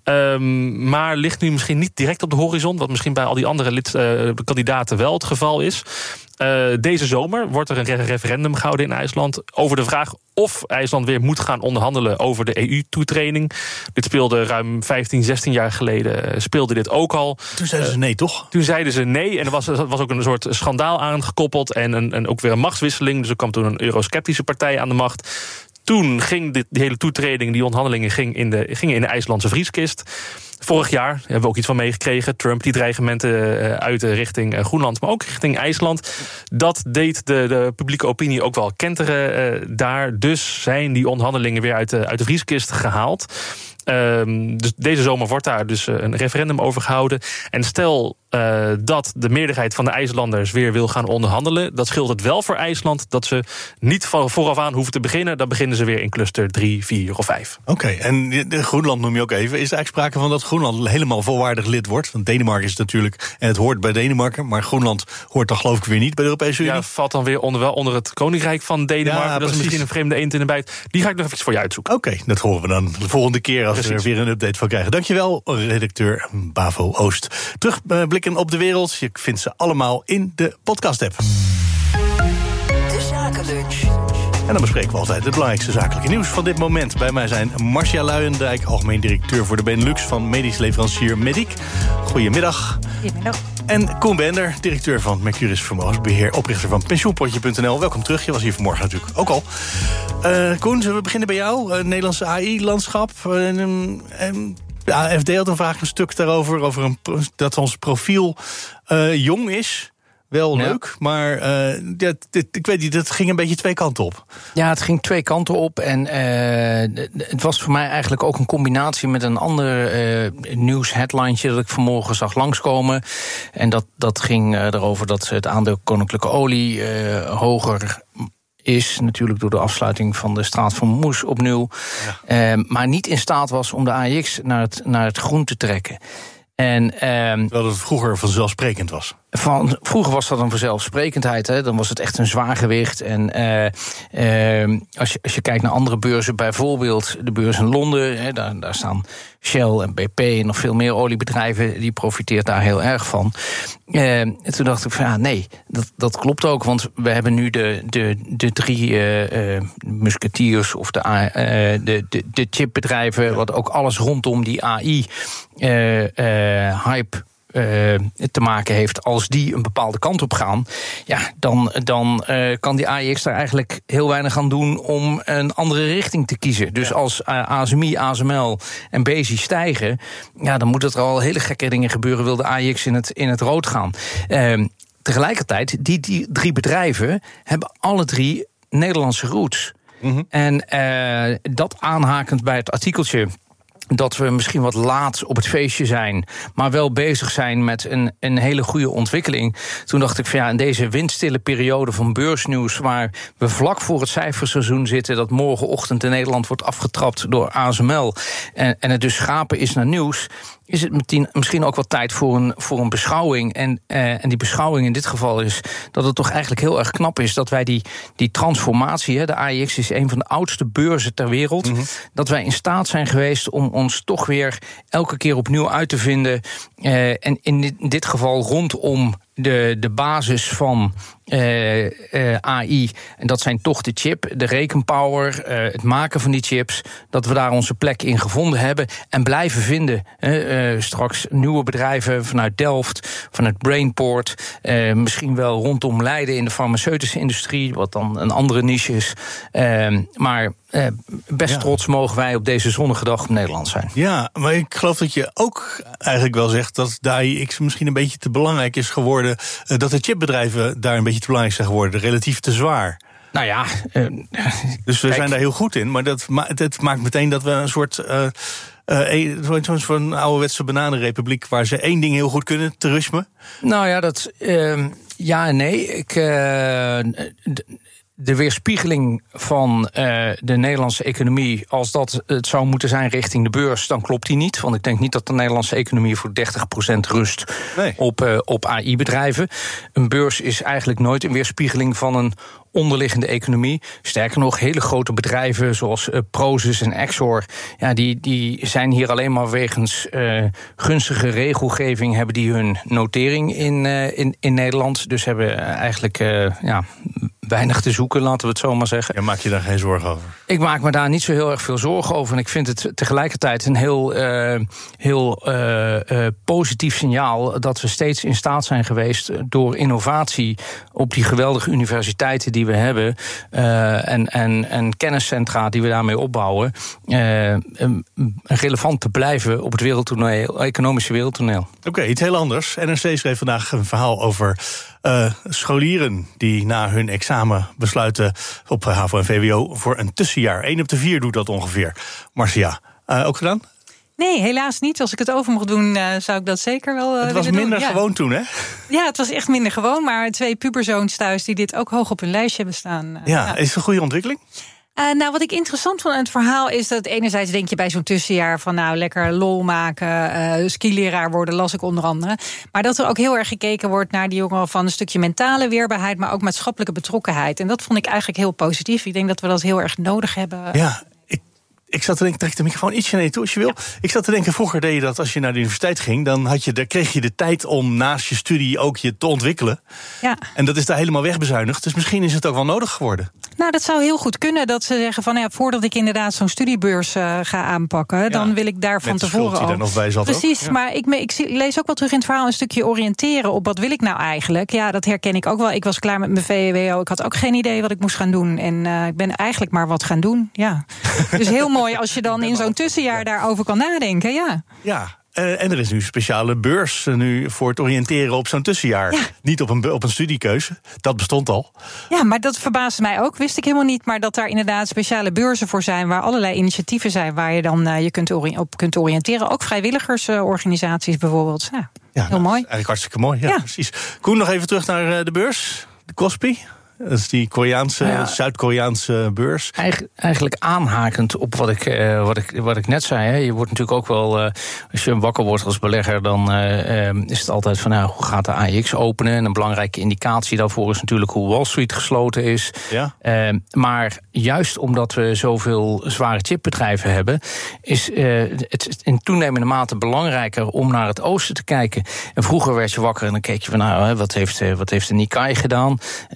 Um, maar ligt nu misschien niet direct op de horizon. Wat misschien bij al die andere lid, uh, kandidaten wel het geval is. Uh, deze zomer wordt er een referendum gehouden in IJsland over de vraag of IJsland weer moet gaan onderhandelen over de E U-toetreding. Dit speelde ruim vijftien, zestien jaar geleden. Speelde dit ook al. Toen zeiden ze nee, toch? Toen zeiden ze nee. En er was, er was ook een soort schandaal aangekoppeld. En, een, en ook weer een machtswisseling. Dus er kwam toen een eurosceptische partij aan de macht. Toen ging dit, die hele toetreding, die onderhandelingen ging in de, gingen in de IJslandse vrieskist. Vorig jaar hebben we ook iets van meegekregen. Trump die dreigementen uitte richting Groenland, maar ook richting IJsland. Dat deed de, de publieke opinie ook wel kenteren uh, daar. Dus zijn die onderhandelingen weer uit de, uit de vrieskist gehaald. Um, dus deze zomer wordt daar dus een referendum over gehouden. En stel uh, dat de meerderheid van de IJslanders weer wil gaan onderhandelen, dat scheelt het wel voor IJsland dat ze niet van vooraf aan hoeven te beginnen. Dan beginnen ze weer in cluster drie, vier of vijf. Oké, okay, en de Groenland noem je ook even. Is er eigenlijk sprake van dat Groenland helemaal volwaardig lid wordt? Want Denemarken is het natuurlijk, en het hoort bij Denemarken, maar Groenland hoort dan geloof ik weer niet bij de Europese Unie. Ja, valt dan weer onder, wel onder het Koninkrijk van Denemarken. Ja, dat is misschien een vreemde eend in de bijt. Die ga ik nog even voor je uitzoeken. Oké, okay, dat horen we dan de volgende keer als Precies. we er weer een update van krijgen. Dankjewel, redacteur Bavo Oost. Terugblikken op de wereld. Je vindt ze allemaal in de podcast-app. De Zakenlunch. En dan bespreken we altijd het belangrijkste zakelijke nieuws van dit moment. Bij mij zijn Marcia Luijendijk, algemeen directeur voor de Benelux van medisch leverancier Medic. Goedemiddag. Goedemiddag. En Koen Bender, directeur van Mercurius Vermogensbeheer, oprichter van pensioenpotje punt n l. Welkom terug, je was hier vanmorgen natuurlijk ook al. Uh, Koen, zullen we beginnen bij jou? Uh, Nederlandse A I-landschap. Uh, um, um, de A F D had een vraag een stuk daarover, over een, dat ons profiel uh, jong is. Wel ja. leuk, maar uh, dit, dit, ik weet niet, het ging een beetje twee kanten op. Ja, het ging twee kanten op. En uh, het was voor mij eigenlijk ook een combinatie met een ander uh, nieuwsheadlineje dat ik vanmorgen zag langskomen. En dat, dat ging uh, erover dat het aandeel Koninklijke Olie uh, hoger is, natuurlijk door de afsluiting van de straat van Moes opnieuw. Ja. Uh, maar niet in staat was om de A E X naar het, naar het groen te trekken. En, um, Terwijl het vroeger vanzelfsprekend was. Van, vroeger was dat een vanzelfsprekendheid. Hè? Dan was het echt een zwaargewicht. En uh, uh, als, je, als je kijkt naar andere beurzen, bijvoorbeeld de beurs in Londen, hè, daar, daar staan Shell en B P en nog veel meer oliebedrijven, die profiteert daar heel erg van. Uh, en toen dacht ik van ja, nee, dat, dat klopt ook. Want we hebben nu de, de, de drie uh, uh, musketiers of de, uh, de, de, de chipbedrijven, wat ook alles rondom die A I uh, uh, hype uh, te maken heeft, als die een bepaalde kant op gaan, ja, dan, dan uh, kan die A E X daar eigenlijk heel weinig aan doen om een andere richting te kiezen. Dus ja. als uh, A S M I, A S M L en B S I stijgen, ja, dan moeten er al hele gekke dingen gebeuren, wil de A E X in het, in het rood gaan. Uh, tegelijkertijd, die, die drie bedrijven hebben alle drie Nederlandse roots. Mm-hmm. En uh, dat aanhakend bij het artikeltje dat we misschien wat laat op het feestje zijn, maar wel bezig zijn met een, een hele goede ontwikkeling. Toen dacht ik van ja, in deze windstille periode van beursnieuws, waar we vlak voor het cijferseizoen zitten, dat morgenochtend in Nederland wordt afgetrapt door A S M L, en, en het dus schapen is naar nieuws, is het misschien ook wel tijd voor een, voor een beschouwing. En, uh, en die beschouwing in dit geval is dat het toch eigenlijk heel erg knap is dat wij die, die transformatie, hè, de A E X is een van de oudste beurzen ter wereld, mm-hmm. dat wij in staat zijn geweest om ons toch weer elke keer opnieuw uit te vinden. Uh, en in dit, in dit geval rondom de, de basis van uh, uh, A I. En dat zijn toch de chip, de rekenpower, uh, het maken van die chips, dat we daar onze plek in gevonden hebben en blijven vinden. Uh, uh, straks nieuwe bedrijven vanuit Delft, vanuit Brainport, uh, misschien wel rondom Leiden in de farmaceutische industrie, wat dan een andere niche is. Uh, maar uh, best ja. trots mogen wij op deze zonnige dag op Nederland zijn. Ja, maar ik geloof dat je ook eigenlijk wel zegt dat de A I X misschien een beetje te belangrijk is geworden, uh, dat de chipbedrijven daar een beetje te belangrijk zijn geworden, relatief te zwaar. Nou ja, uh, dus we kijk, zijn daar heel goed in, maar dat, ma- het maakt meteen dat we een soort Uh, Uh, zo'n zo'n ouderwetse bananenrepubliek waar ze één ding heel goed kunnen, terrorisme? Nou ja, dat uh, ja en nee. Ik, uh, d- de weerspiegeling van uh, de Nederlandse economie, als dat het zou moeten zijn richting de beurs, dan klopt die niet. Want ik denk niet dat de Nederlandse economie voor dertig procent rust nee. op, uh, op A I-bedrijven. Een beurs is eigenlijk nooit een weerspiegeling van een onderliggende economie. Sterker nog, hele grote bedrijven zoals uh, Prosus en Exor, ja, die, die zijn hier alleen maar wegens uh, gunstige regelgeving, hebben die hun notering in, uh, in, in Nederland. Dus hebben eigenlijk uh, ja, weinig te zoeken, laten we het zo maar zeggen. Ja, maak je daar geen zorgen over? Ik maak me daar niet zo heel erg veel zorgen over. En ik vind het tegelijkertijd een heel, uh, heel uh, uh, positief signaal dat we steeds in staat zijn geweest door innovatie op die geweldige universiteiten die we hebben, uh, en, en, en kenniscentra die we daarmee opbouwen, uh, relevant te blijven op het wereldtoneel, economische wereldtoneel. Oké, okay, iets heel anders. N R C schreef vandaag een verhaal over uh, scholieren die na hun examen besluiten op H A V O en V W O voor een tussenjaar. Eén op de vier doet dat ongeveer. Marcia, uh, ook gedaan? Nee, helaas niet. Als ik het over mocht doen, uh, zou ik dat zeker wel uh, Het was minder doen. gewoon ja. toen, hè? Ja, het was echt minder gewoon. Maar twee puberzoons thuis die dit ook hoog op hun lijstje hebben staan. Uh, ja, ja, is het een goede ontwikkeling? Uh, nou, wat ik interessant vond aan het verhaal is dat enerzijds denk je bij zo'n tussenjaar van nou lekker lol maken, uh, skileraar worden, las ik onder andere. Maar dat er ook heel erg gekeken wordt naar die jongeren van een stukje mentale weerbaarheid, maar ook maatschappelijke betrokkenheid. En dat vond ik eigenlijk heel positief. Ik denk dat we dat heel erg nodig hebben. Ja. Ik zat te denken, trek de microfoon ietsje naar je toe als je wil. Ik zat te denken, vroeger deed je dat als je naar de universiteit ging, dan had je, daar kreeg je de tijd om naast je studie ook je te ontwikkelen. Ja. En dat is daar helemaal wegbezuinigd. Dus misschien is het ook wel nodig geworden. Nou, dat zou heel goed kunnen. Dat ze zeggen van ja, voordat ik inderdaad zo'n studiebeurs uh, ga aanpakken, ja, dan wil ik daar van tevoren al. Nog bij zat Precies, ook. Ja. maar ik, ik lees ook wel terug in het verhaal een stukje oriënteren op wat wil ik nou eigenlijk. Ja, dat herken ik ook wel. Ik was klaar met mijn V W O. Ik had ook geen idee wat ik moest gaan doen. En uh, ik ben eigenlijk maar wat gaan doen. Ja. Dus heel mooi als je dan in zo'n tussenjaar daarover kan nadenken. Ja. Ja. Uh, en er is nu een speciale beurs uh, nu voor het oriënteren op zo'n tussenjaar. Ja. Niet op een, op een studiekeuze. Dat bestond al. Ja, maar dat verbaasde mij ook. Wist ik helemaal niet. Maar dat daar inderdaad speciale beurzen voor zijn, waar allerlei initiatieven zijn waar je dan uh, je kunt ori- op kunt oriënteren. Ook vrijwilligersorganisaties bijvoorbeeld. Ja, ja, heel nou, mooi. Eigenlijk hartstikke mooi. Ja, ja. Precies. Koen, nog even terug naar uh, de beurs. De Kospi. Dat is die Koreaanse, nou ja, Zuid-Koreaanse beurs. Eigen, eigenlijk aanhakend op wat ik, uh, wat ik, wat ik net zei. Hè. Je wordt natuurlijk ook wel, uh, als je wakker wordt als belegger, dan uh, uh, is het altijd van nou, hoe gaat de A E X openen? En een belangrijke indicatie daarvoor is natuurlijk hoe Wall Street gesloten is. Ja. Uh, maar juist omdat we zoveel zware chipbedrijven hebben, is uh, het in toenemende mate belangrijker om naar het oosten te kijken. En vroeger werd je wakker en dan keek je van nou, wat heeft, wat heeft de Nikkei gedaan? Uh, dat is nog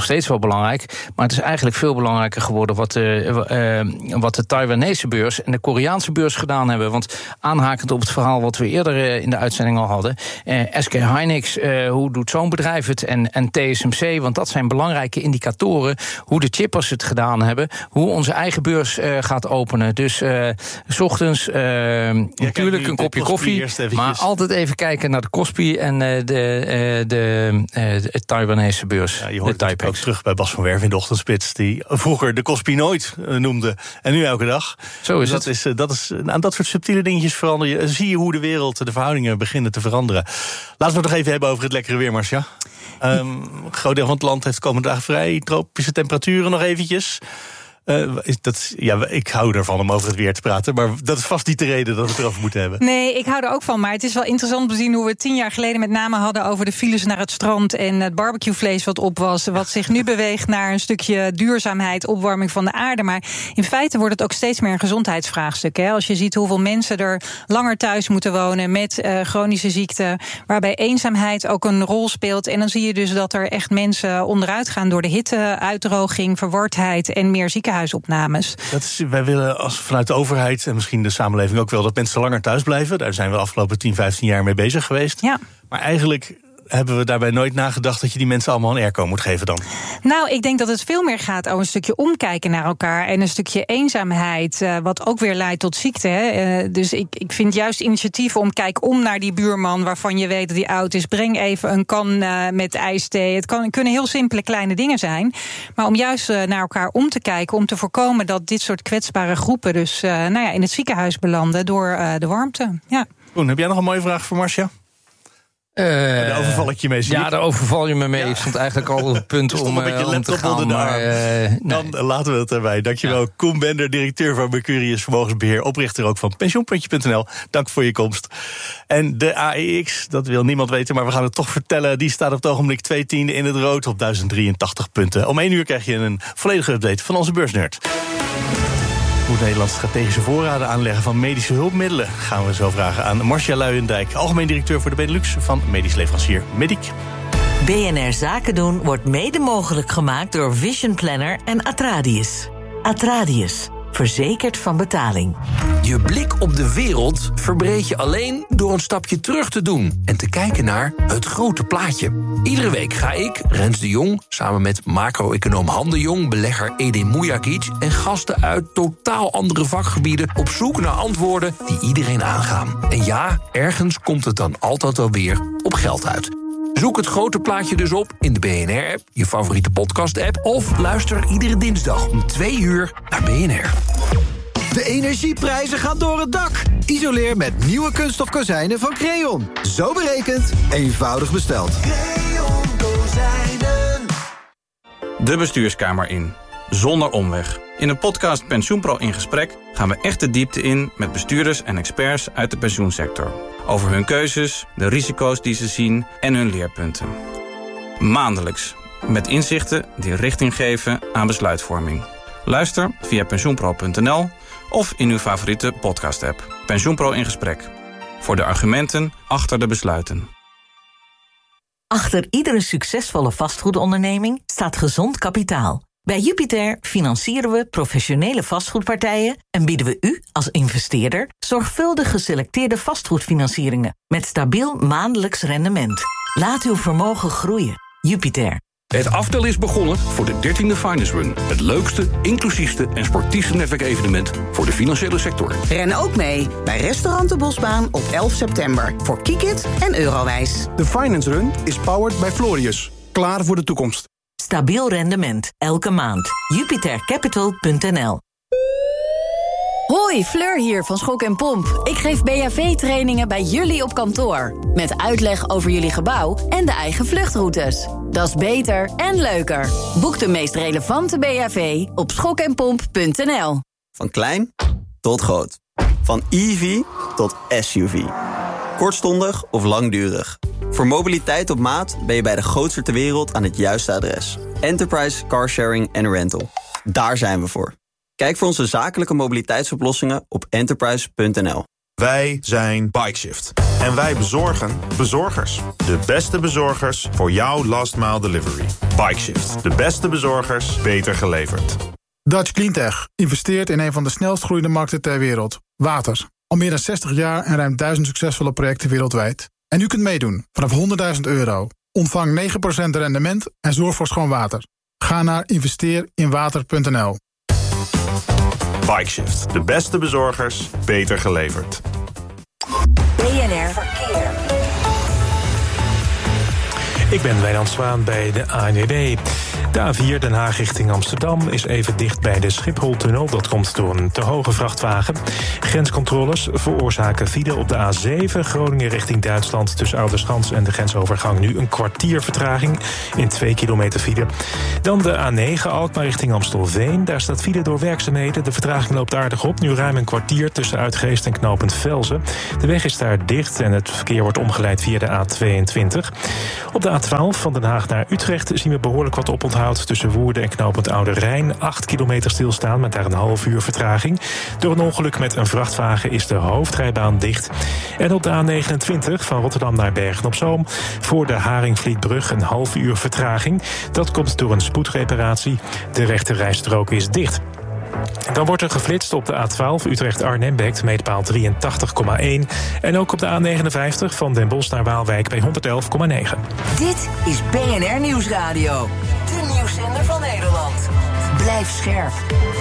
steeds wel belangrijk. Maar het is eigenlijk veel belangrijker geworden wat de, uh, wat de Taiwanese beurs en de Koreaanse beurs gedaan hebben. Want aanhakend op het verhaal wat we eerder uh, in de uitzending al hadden. Uh, S K Hynix, uh, hoe doet zo'n bedrijf het? En, en T S M C, want dat zijn belangrijke indicatoren. Hoe de chippers het gedaan hebben. Hoe onze eigen beurs uh, gaat openen. Dus uh, 's ochtends uh, ja, natuurlijk een kopje koffie. Maar altijd even kijken naar de Kospi en uh, de, uh, de, uh, de Taiwanese beurs. Ja, je hoort het ook terug bij Bas van Werf in de Ochtendspits, die vroeger de Kospi nooit uh, noemde. En nu elke dag. Zo is dat het. Is, uh, dat is, aan dat soort subtiele dingetjes verander je. Zie je hoe de wereld, de verhoudingen beginnen te veranderen. Laten we het nog even hebben over het lekkere weer, Marcia. Um, een groot deel van het land heeft de komende dagen vrij. Tropische temperaturen nog eventjes. Uh, dat, ja, ik hou ervan om over het weer te praten, maar dat is vast niet de reden dat we het erover moeten hebben. Nee, ik hou er ook van, maar het is wel interessant om te zien hoe we tien jaar geleden met name hadden over de files naar het strand en het barbecuevlees wat op was, wat zich nu beweegt naar een stukje duurzaamheid, opwarming van de aarde. Maar in feite wordt het ook steeds meer een gezondheidsvraagstuk. Hè? Als je ziet hoeveel mensen er langer thuis moeten wonen met uh, chronische ziekten, waarbij eenzaamheid ook een rol speelt. En dan zie je dus dat er echt mensen onderuit gaan door de hitte, uitdroging, verwardheid en meer ziekenhuisopnames. Dat is, wij willen als vanuit de overheid en misschien de samenleving ook wel dat mensen langer thuis blijven. Daar zijn we de afgelopen tien, vijftien jaar mee bezig geweest. Ja. Maar eigenlijk hebben we daarbij nooit nagedacht dat je die mensen allemaal een airco moet geven dan? Nou, ik denk dat het veel meer gaat over een stukje omkijken naar elkaar en een stukje eenzaamheid, uh, wat ook weer leidt tot ziekte. Hè. Uh, dus ik, ik vind juist initiatieven om kijk om naar die buurman waarvan je weet dat hij oud is. Breng even een kan uh, met ijsthee. Het kan, kunnen heel simpele kleine dingen zijn. Maar om juist uh, naar elkaar om te kijken, om te voorkomen dat dit soort kwetsbare groepen dus uh, nou ja, in het ziekenhuis belanden door uh, de warmte. Ja. Koen, heb jij nog een mooie vraag voor Marcia? Uh, daar overval ik je mee, zie Ja, ik. daar overval je me mee. Ja. Ik stond eigenlijk al op het punt om, met je uh, om te gaan. onder de Maar, arm. uh, Dan nee. laten we het erbij. Dankjewel, ja. Koen Bender, directeur van Mercurius Vermogensbeheer, oprichter ook van pensioenpuntje punt n l. Dank voor je komst. En de A E X, dat wil niemand weten, maar we gaan het toch vertellen. Die staat op het ogenblik twee tiende in het rood op duizend drieëntachtig punten. Om één uur krijg je een volledige update van onze beursnerd. Moet Nederland strategische voorraden aanleggen van medische hulpmiddelen? Gaan we zo vragen aan Marcia Luijendijk, algemeen directeur voor de Benelux van medisch leverancier Medic. B N R Zaken doen wordt mede mogelijk gemaakt door Vision Planner en Atradius. Atradius, verzekerd van betaling. Je blik op de wereld verbreed je alleen door een stapje terug te doen en te kijken naar het grote plaatje. Iedere week ga ik, Rens de Jong, samen met macro-econoom Han de Jong, belegger Edin Mujagic en gasten uit totaal andere vakgebieden op zoek naar antwoorden die iedereen aangaan. En ja, ergens komt het dan altijd wel weer op geld uit. Zoek het grote plaatje dus op in de B N R-app, je favoriete podcast-app, of luister iedere dinsdag om twee uur naar B N R. De energieprijzen gaan door het dak. Isoleer met nieuwe kunststof kozijnen van Creon. Zo berekend, eenvoudig besteld. Creon kozijnen. De bestuurskamer in, zonder omweg. In de podcast PensioenPro in gesprek gaan we echt de diepte in met bestuurders en experts uit de pensioensector. Over hun keuzes, de risico's die ze zien en hun leerpunten. Maandelijks, met inzichten die richting geven aan besluitvorming. Luister via pensioenpro punt n l of in uw favoriete podcast-app. PensioenPro in gesprek. Voor de argumenten achter de besluiten. Achter iedere succesvolle vastgoedonderneming staat gezond kapitaal. Bij Jupiter financieren we professionele vastgoedpartijen en bieden we u als investeerder zorgvuldig geselecteerde vastgoedfinancieringen met stabiel maandelijks rendement. Laat uw vermogen groeien. Jupiter. Het aftel is begonnen voor de dertiende Finance Run. Het leukste, inclusiefste en sportiefste netwerkevenement voor de financiële sector. Ren ook mee bij Restaurant de Bosbaan op elf september voor Kikit en Eurowijs. De Finance Run is powered by Florius. Klaar voor de toekomst. Stabiel rendement, elke maand. jupiter capital punt n l. Hoi, Fleur hier van Schok en Pomp. Ik geef B H V-trainingen bij jullie op kantoor. Met uitleg over jullie gebouw en de eigen vluchtroutes. Dat is beter en leuker. Boek de meest relevante B H V op schok en pomp punt n l. Van klein tot groot. Van E V tot S U V. Kortstondig of langdurig. Voor mobiliteit op maat ben je bij de grootste ter wereld aan het juiste adres. Enterprise Car Sharing and Rental. Daar zijn we voor. Kijk voor onze zakelijke mobiliteitsoplossingen op enterprise punt n l. Wij zijn Bikeshift. En wij bezorgen bezorgers. De beste bezorgers voor jouw last mile delivery. Bikeshift. De beste bezorgers, beter geleverd. Dutch Cleantech investeert in een van de snelst groeiende markten ter wereld. Water. Al meer dan zestig jaar en ruim duizend succesvolle projecten wereldwijd. En u kunt meedoen vanaf honderdduizend euro. Ontvang negen procent rendement en zorg voor schoon water. Ga naar investeer in water punt n l. Bikeshift. De beste bezorgers, beter geleverd. B N R Verkeer. Ik ben Wijnand Zwaan bij de A N W B. De A vier Den Haag richting Amsterdam is even dicht bij de Schipholtunnel. Dat komt door een te hoge vrachtwagen. Grenscontroles veroorzaken file op de A zeven Groningen richting Duitsland. Tussen Oudeschans en de grensovergang nu een kwartier vertraging in twee kilometer file. Dan de A negen Alkmaar richting Amstelveen. Daar staat file door werkzaamheden. De vertraging loopt aardig op. Nu ruim een kwartier tussen Uitgeest en knooppunt Velzen. De weg is daar dicht en het verkeer wordt omgeleid via de A tweeëntwintig. Op de A twaalf van Den Haag naar Utrecht zien we behoorlijk wat oponthoud tussen Woerden en knooppunt Oude Rijn. Acht kilometer stilstaan met daar een half uur vertraging. Door een ongeluk met een vrachtwagen is de hoofdrijbaan dicht. En op de A negenentwintig van Rotterdam naar Bergen-op-Zoom voor de Haringvlietbrug een half uur vertraging. Dat komt door een spoedreparatie. De rechte rijstrook is dicht. Dan wordt er geflitst op de A twaalf Utrecht-Arnhem bij meetpaal drieëntachtig komma één. En ook op de A negenenvijftig van Den Bosch naar Waalwijk bij honderd komma negen. Dit is B N R Nieuwsradio. De nieuwszender van Nederland. Blijf scherp.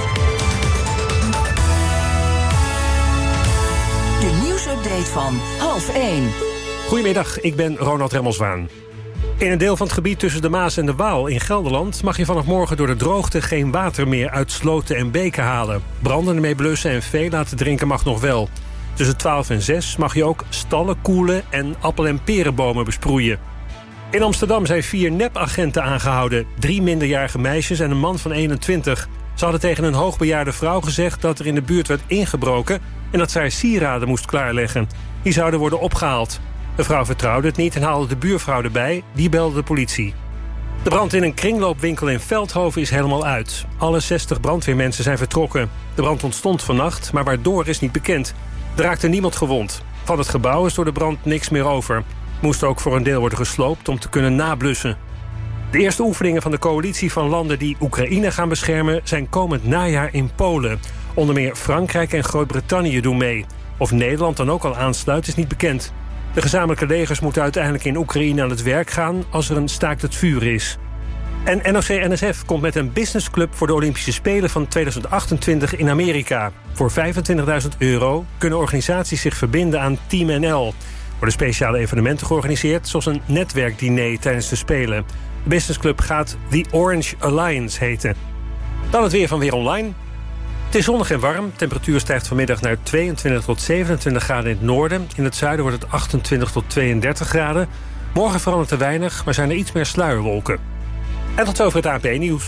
De nieuwsupdate van half één. Goedemiddag, ik ben Ronald Remmelswaan. In een deel van het gebied tussen de Maas en de Waal in Gelderland mag je vanaf morgen door de droogte geen water meer uit sloten en beken halen. Branden ermee blussen en veel laten drinken mag nog wel. Tussen twaalf en zes mag je ook stallen koelen en appel- en perenbomen besproeien. In Amsterdam zijn vier nepagenten aangehouden. Drie minderjarige meisjes en een man van eenentwintig. Ze hadden tegen een hoogbejaarde vrouw gezegd dat er in de buurt werd ingebroken en dat ze haar sieraden moest klaarleggen. Die zouden worden opgehaald. De vrouw vertrouwde het niet en haalde de buurvrouw erbij. Die belde de politie. De brand in een kringloopwinkel in Veldhoven is helemaal uit. Alle zestig brandweermensen zijn vertrokken. De brand ontstond vannacht, maar waardoor is niet bekend. Er raakte niemand gewond. Van het gebouw is door de brand niks meer over. Moest ook voor een deel worden gesloopt om te kunnen nablussen. De eerste oefeningen van de coalitie van landen die Oekraïne gaan beschermen zijn komend najaar in Polen. Onder meer Frankrijk en Groot-Brittannië doen mee. Of Nederland dan ook al aansluit is niet bekend. De gezamenlijke legers moeten uiteindelijk in Oekraïne aan het werk gaan als er een staakt het vuren is. En N O C N S F komt met een businessclub voor de Olympische Spelen van tweeduizend achtentwintig in Amerika. Voor vijfentwintigduizend euro kunnen organisaties zich verbinden aan Team N L. Er worden speciale evenementen georganiseerd, zoals een netwerkdiner tijdens de Spelen. De businessclub gaat The Orange Alliance heten. Dan het weer van Weer Online. Het is zonnig en warm. De temperatuur stijgt vanmiddag naar tweeëntwintig tot zevenentwintig graden in het noorden. In het zuiden wordt het achtentwintig tot tweeëndertig graden. Morgen verandert er weinig, maar zijn er iets meer sluierwolken. En tot over het A N P-nieuws.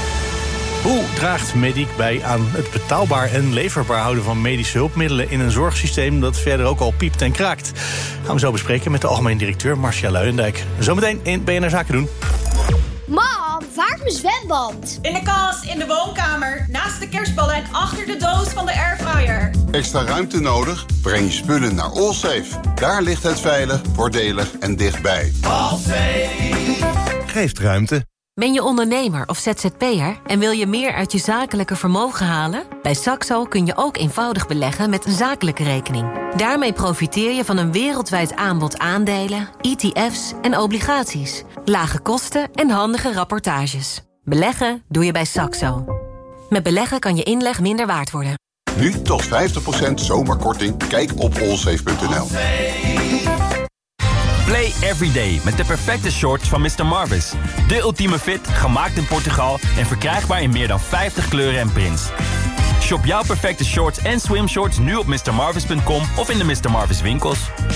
Hoe draagt Medic bij aan het betaalbaar en leverbaar houden van medische hulpmiddelen in een zorgsysteem dat verder ook al piept en kraakt? Gaan we zo bespreken met de algemeen directeur Marcia Luijendijk. Zometeen in B N R Zaken doen. Mam, waar is mijn zwembad? In de kast, in de woonkamer, naast de kerstballen en achter de doos van de airfryer. Extra ruimte nodig? Breng je spullen naar Allsafe. Daar ligt het veilig, voordelig en dichtbij. Allsafe geeft ruimte. Ben je ondernemer of Z Z P'er en wil je meer uit je zakelijke vermogen halen? Bij Saxo kun je ook eenvoudig beleggen met een zakelijke rekening. Daarmee profiteer je van een wereldwijd aanbod aandelen, E T F's en obligaties. Lage kosten en handige rapportages. Beleggen doe je bij Saxo. Met beleggen kan je inleg minder waard worden. Nu tot vijftig procent zomerkorting. Kijk op allsafe punt n l. Play everyday met de perfecte shorts van mister Marvis. De ultieme fit, gemaakt in Portugal en verkrijgbaar in meer dan vijftig kleuren en prints. Shop jouw perfecte shorts en swimshorts nu op mister marvis punt com of in de mister Marvis winkels.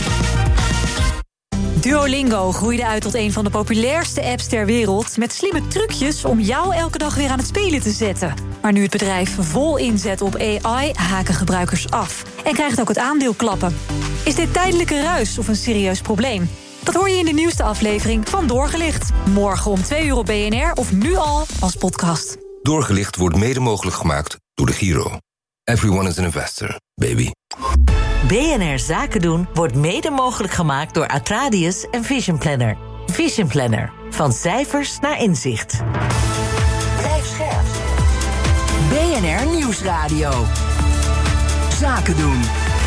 Duolingo groeide uit tot een van de populairste apps ter wereld, met slimme trucjes om jou elke dag weer aan het spelen te zetten. Maar nu het bedrijf vol inzet op A I, haken gebruikers af en krijgt ook het aandeel klappen. Is dit tijdelijke ruis of een serieus probleem? Dat hoor je in de nieuwste aflevering van Doorgelicht. Morgen om twee uur op B N R of nu al als podcast. Doorgelicht wordt mede mogelijk gemaakt door de Giro. Everyone is an investor, baby. B N R Zaken doen wordt mede mogelijk gemaakt door Atradius en Vision Planner. Vision Planner. Van cijfers naar inzicht. Blijf scherp. B N R Nieuwsradio. Zaken doen.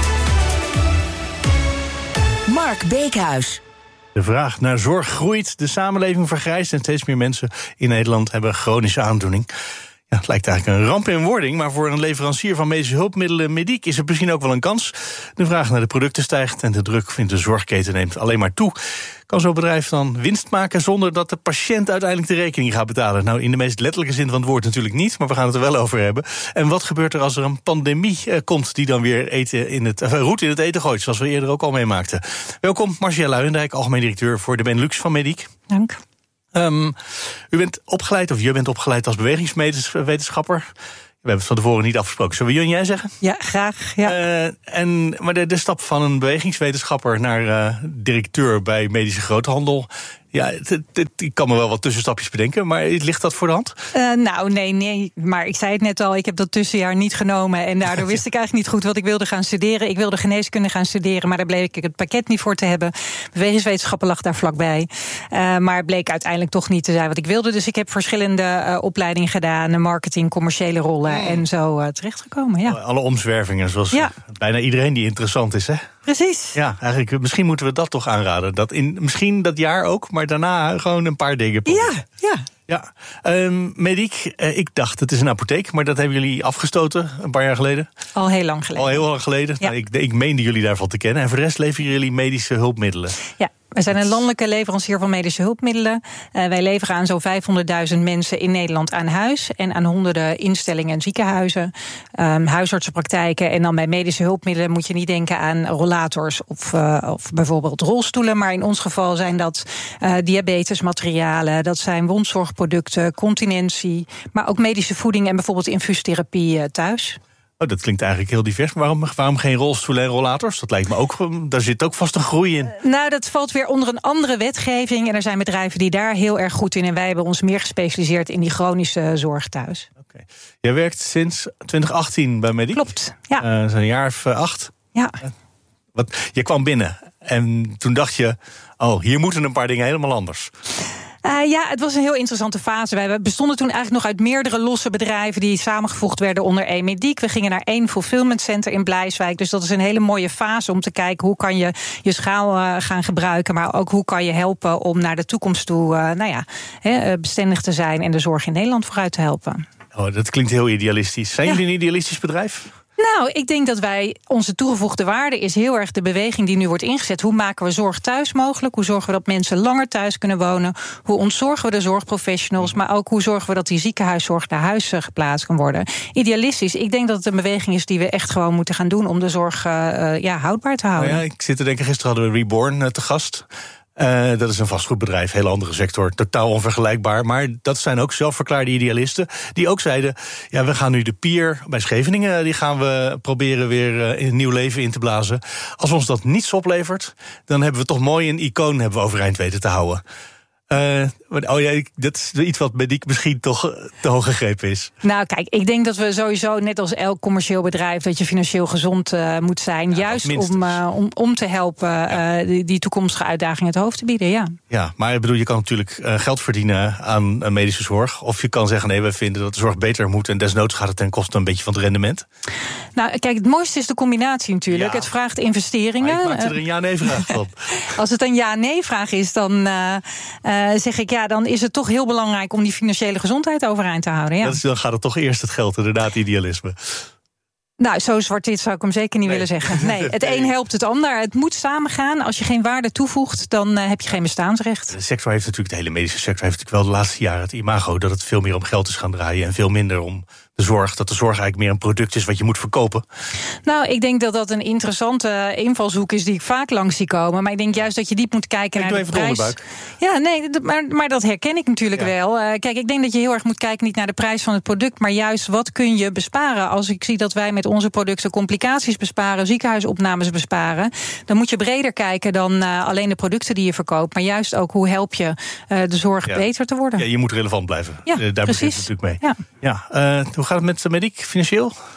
Mark Beekhuis. De vraag naar zorg groeit, de samenleving vergrijst en steeds meer mensen in Nederland hebben chronische aandoening. Ja, het lijkt eigenlijk een ramp in wording, maar voor een leverancier van medische hulpmiddelen Mediek is het misschien ook wel een kans. De vraag naar de producten stijgt en de druk in de zorgketen neemt alleen maar toe. Kan zo'n bedrijf dan winst maken zonder dat de patiënt uiteindelijk de rekening gaat betalen? Nou, in de meest letterlijke zin van het woord natuurlijk niet, maar we gaan het er wel over hebben. En wat gebeurt er als er een pandemie eh, komt die dan weer eten in het, eh, roet in het eten gooit, zoals we eerder ook al meemaakten? Welkom, Marcia Luijendijk, algemeen directeur voor de Benelux van Mediek. Dank. Um, u bent opgeleid, of je bent opgeleid als bewegingswetenschapper. We hebben het van tevoren niet afgesproken. Zullen we Jun jij zeggen? Ja, graag. Ja. Uh, en, maar de, de stap van een bewegingswetenschapper naar uh, directeur bij medische groothandel. Ja, het, het, het, ik kan me wel wat tussenstapjes bedenken, maar ligt dat voor de hand? Uh, nou, nee, nee. Maar ik zei het net al, ik heb dat tussenjaar niet genomen. En daardoor wist ik eigenlijk niet goed wat ik wilde gaan studeren. Ik wilde geneeskunde gaan studeren, maar daar bleek ik het pakket niet voor te hebben. Bewegingswetenschappen lag daar vlakbij. Uh, maar het bleek uiteindelijk toch niet te zijn wat ik wilde. Dus ik heb verschillende uh, opleidingen gedaan, marketing, commerciële rollen oh. en zo uh, terechtgekomen. Ja. Alle omzwervingen, zoals ja. bijna iedereen die interessant is, hè? Precies. Ja, eigenlijk, misschien moeten we dat toch aanraden. Dat in, misschien dat jaar ook, maar daarna gewoon een paar dingen proberen. Ja, ja. Ja, um, Mediek, uh, ik dacht het is een apotheek, maar dat hebben jullie afgestoten een paar jaar geleden. Al heel lang geleden. Al heel lang geleden. Ja. Nou, ik, ik meende jullie daarvan te kennen. En voor de rest leveren jullie medische hulpmiddelen. Ja. We zijn een landelijke leverancier van medische hulpmiddelen. Uh, wij leveren aan zo'n vijfhonderdduizend mensen in Nederland aan huis en aan honderden instellingen en ziekenhuizen, um, huisartsenpraktijken. En dan bij medische hulpmiddelen moet je niet denken aan rollators of, uh, of bijvoorbeeld rolstoelen. Maar in ons geval zijn dat uh, diabetesmaterialen, dat zijn wondzorgproducten, continentie, maar ook medische voeding en bijvoorbeeld infuustherapie uh, thuis. Oh, dat klinkt eigenlijk heel divers. Maar waarom, waarom geen rolstoelen en rollators? Dat lijkt me ook, daar zit ook vast een groei in. Nou, dat valt weer onder een andere wetgeving. En er zijn bedrijven die daar heel erg goed in. En wij hebben ons meer gespecialiseerd in die chronische zorg thuis. Oké. Okay. Jij werkt sinds twintig achttien bij Mediek? Klopt, ja. Uh, dat is een jaar of uh, acht. Ja. Uh, wat, je kwam binnen en toen dacht je, oh, hier moeten een paar dingen helemaal anders. Uh, ja, het was een heel interessante fase. Wij bestonden toen eigenlijk nog uit meerdere losse bedrijven die samengevoegd werden onder één Mediek. We gingen naar één fulfillment center in Blijswijk. Dus dat is een hele mooie fase om te kijken hoe kan je je schaal uh, gaan gebruiken, maar ook hoe kan je helpen om naar de toekomst toe uh, nou ja, he, bestendig te zijn en de zorg in Nederland vooruit te helpen. Oh, dat klinkt heel idealistisch. Zijn ja. jullie een idealistisch bedrijf? Nou, ik denk dat wij, onze toegevoegde waarde is heel erg de beweging die nu wordt ingezet. Hoe maken we zorg thuis mogelijk? Hoe zorgen we dat mensen langer thuis kunnen wonen? Hoe ontzorgen we de zorgprofessionals? Maar ook hoe zorgen we dat die ziekenhuiszorg naar huis geplaatst kan worden? Idealistisch, ik denk dat het een beweging is die we echt gewoon moeten gaan doen om de zorg uh, ja, houdbaar te houden. Nou ja, ik zit te denken, gisteren hadden we Reborn uh, te gast. Uh, dat is een vastgoedbedrijf, heel andere sector, totaal onvergelijkbaar. Maar dat zijn ook zelfverklaarde idealisten die ook zeiden, ja, we gaan nu de pier bij Scheveningen, die gaan we proberen weer uh, in een nieuw leven in te blazen. Als ons dat niets oplevert, dan hebben we toch mooi een icoon hebben we overeind weten te houden. Uh, oh ja, dat is iets wat Mediek misschien toch te hoog gegrepen is. Nou kijk, ik denk dat we sowieso, net als elk commercieel bedrijf, dat je financieel gezond uh, moet zijn. Ja, juist om, uh, om, om te helpen ja. uh, die, die toekomstige uitdagingen het hoofd te bieden, ja. Ja, maar ik bedoel, je kan natuurlijk uh, geld verdienen aan uh, medische zorg. Of je kan zeggen, nee, we vinden dat de zorg beter moet en desnoods gaat het ten koste een beetje van het rendement. Nou kijk, het mooiste is de combinatie natuurlijk. Ja. Het vraagt investeringen. Maar ik maak er een ja-nee-vraag van. Als het een ja-nee-vraag is, dan uh, uh, zeg ik ja, dan is het toch heel belangrijk om die financiële gezondheid overeind te houden. Ja. Dat is, dan gaat het toch eerst het geld, inderdaad, idealisme. Nou, zo zwart-wit zou ik hem zeker niet nee. willen zeggen. Nee, het een helpt het ander. Het moet samengaan. Als je geen waarde toevoegt, dan uh, heb je geen bestaansrecht. De sector heeft natuurlijk, de hele medische sector heeft natuurlijk wel de laatste jaren het imago dat het veel meer om geld is gaan draaien en veel minder om de zorg. Dat de zorg eigenlijk meer een product is wat je moet verkopen. Nou, ik denk dat dat een interessante invalshoek is die ik vaak langs zie komen. Maar ik denk juist dat je diep moet kijken ik naar de prijs. De ja, nee, maar, maar dat herken ik natuurlijk ja. wel. Uh, kijk, ik denk dat je heel erg moet kijken niet naar de prijs van het product, maar juist wat kun je besparen. Als ik zie dat wij met onze producten complicaties besparen, ziekenhuisopnames besparen, dan moet je breder kijken dan uh, alleen de producten die je verkoopt, maar juist ook hoe help je uh, de zorg ja. beter te worden. Ja, je moet relevant blijven. Ja, uh, daar begint het natuurlijk mee. Ja. Ja, uh, hoe gaat het met Mediek financieel?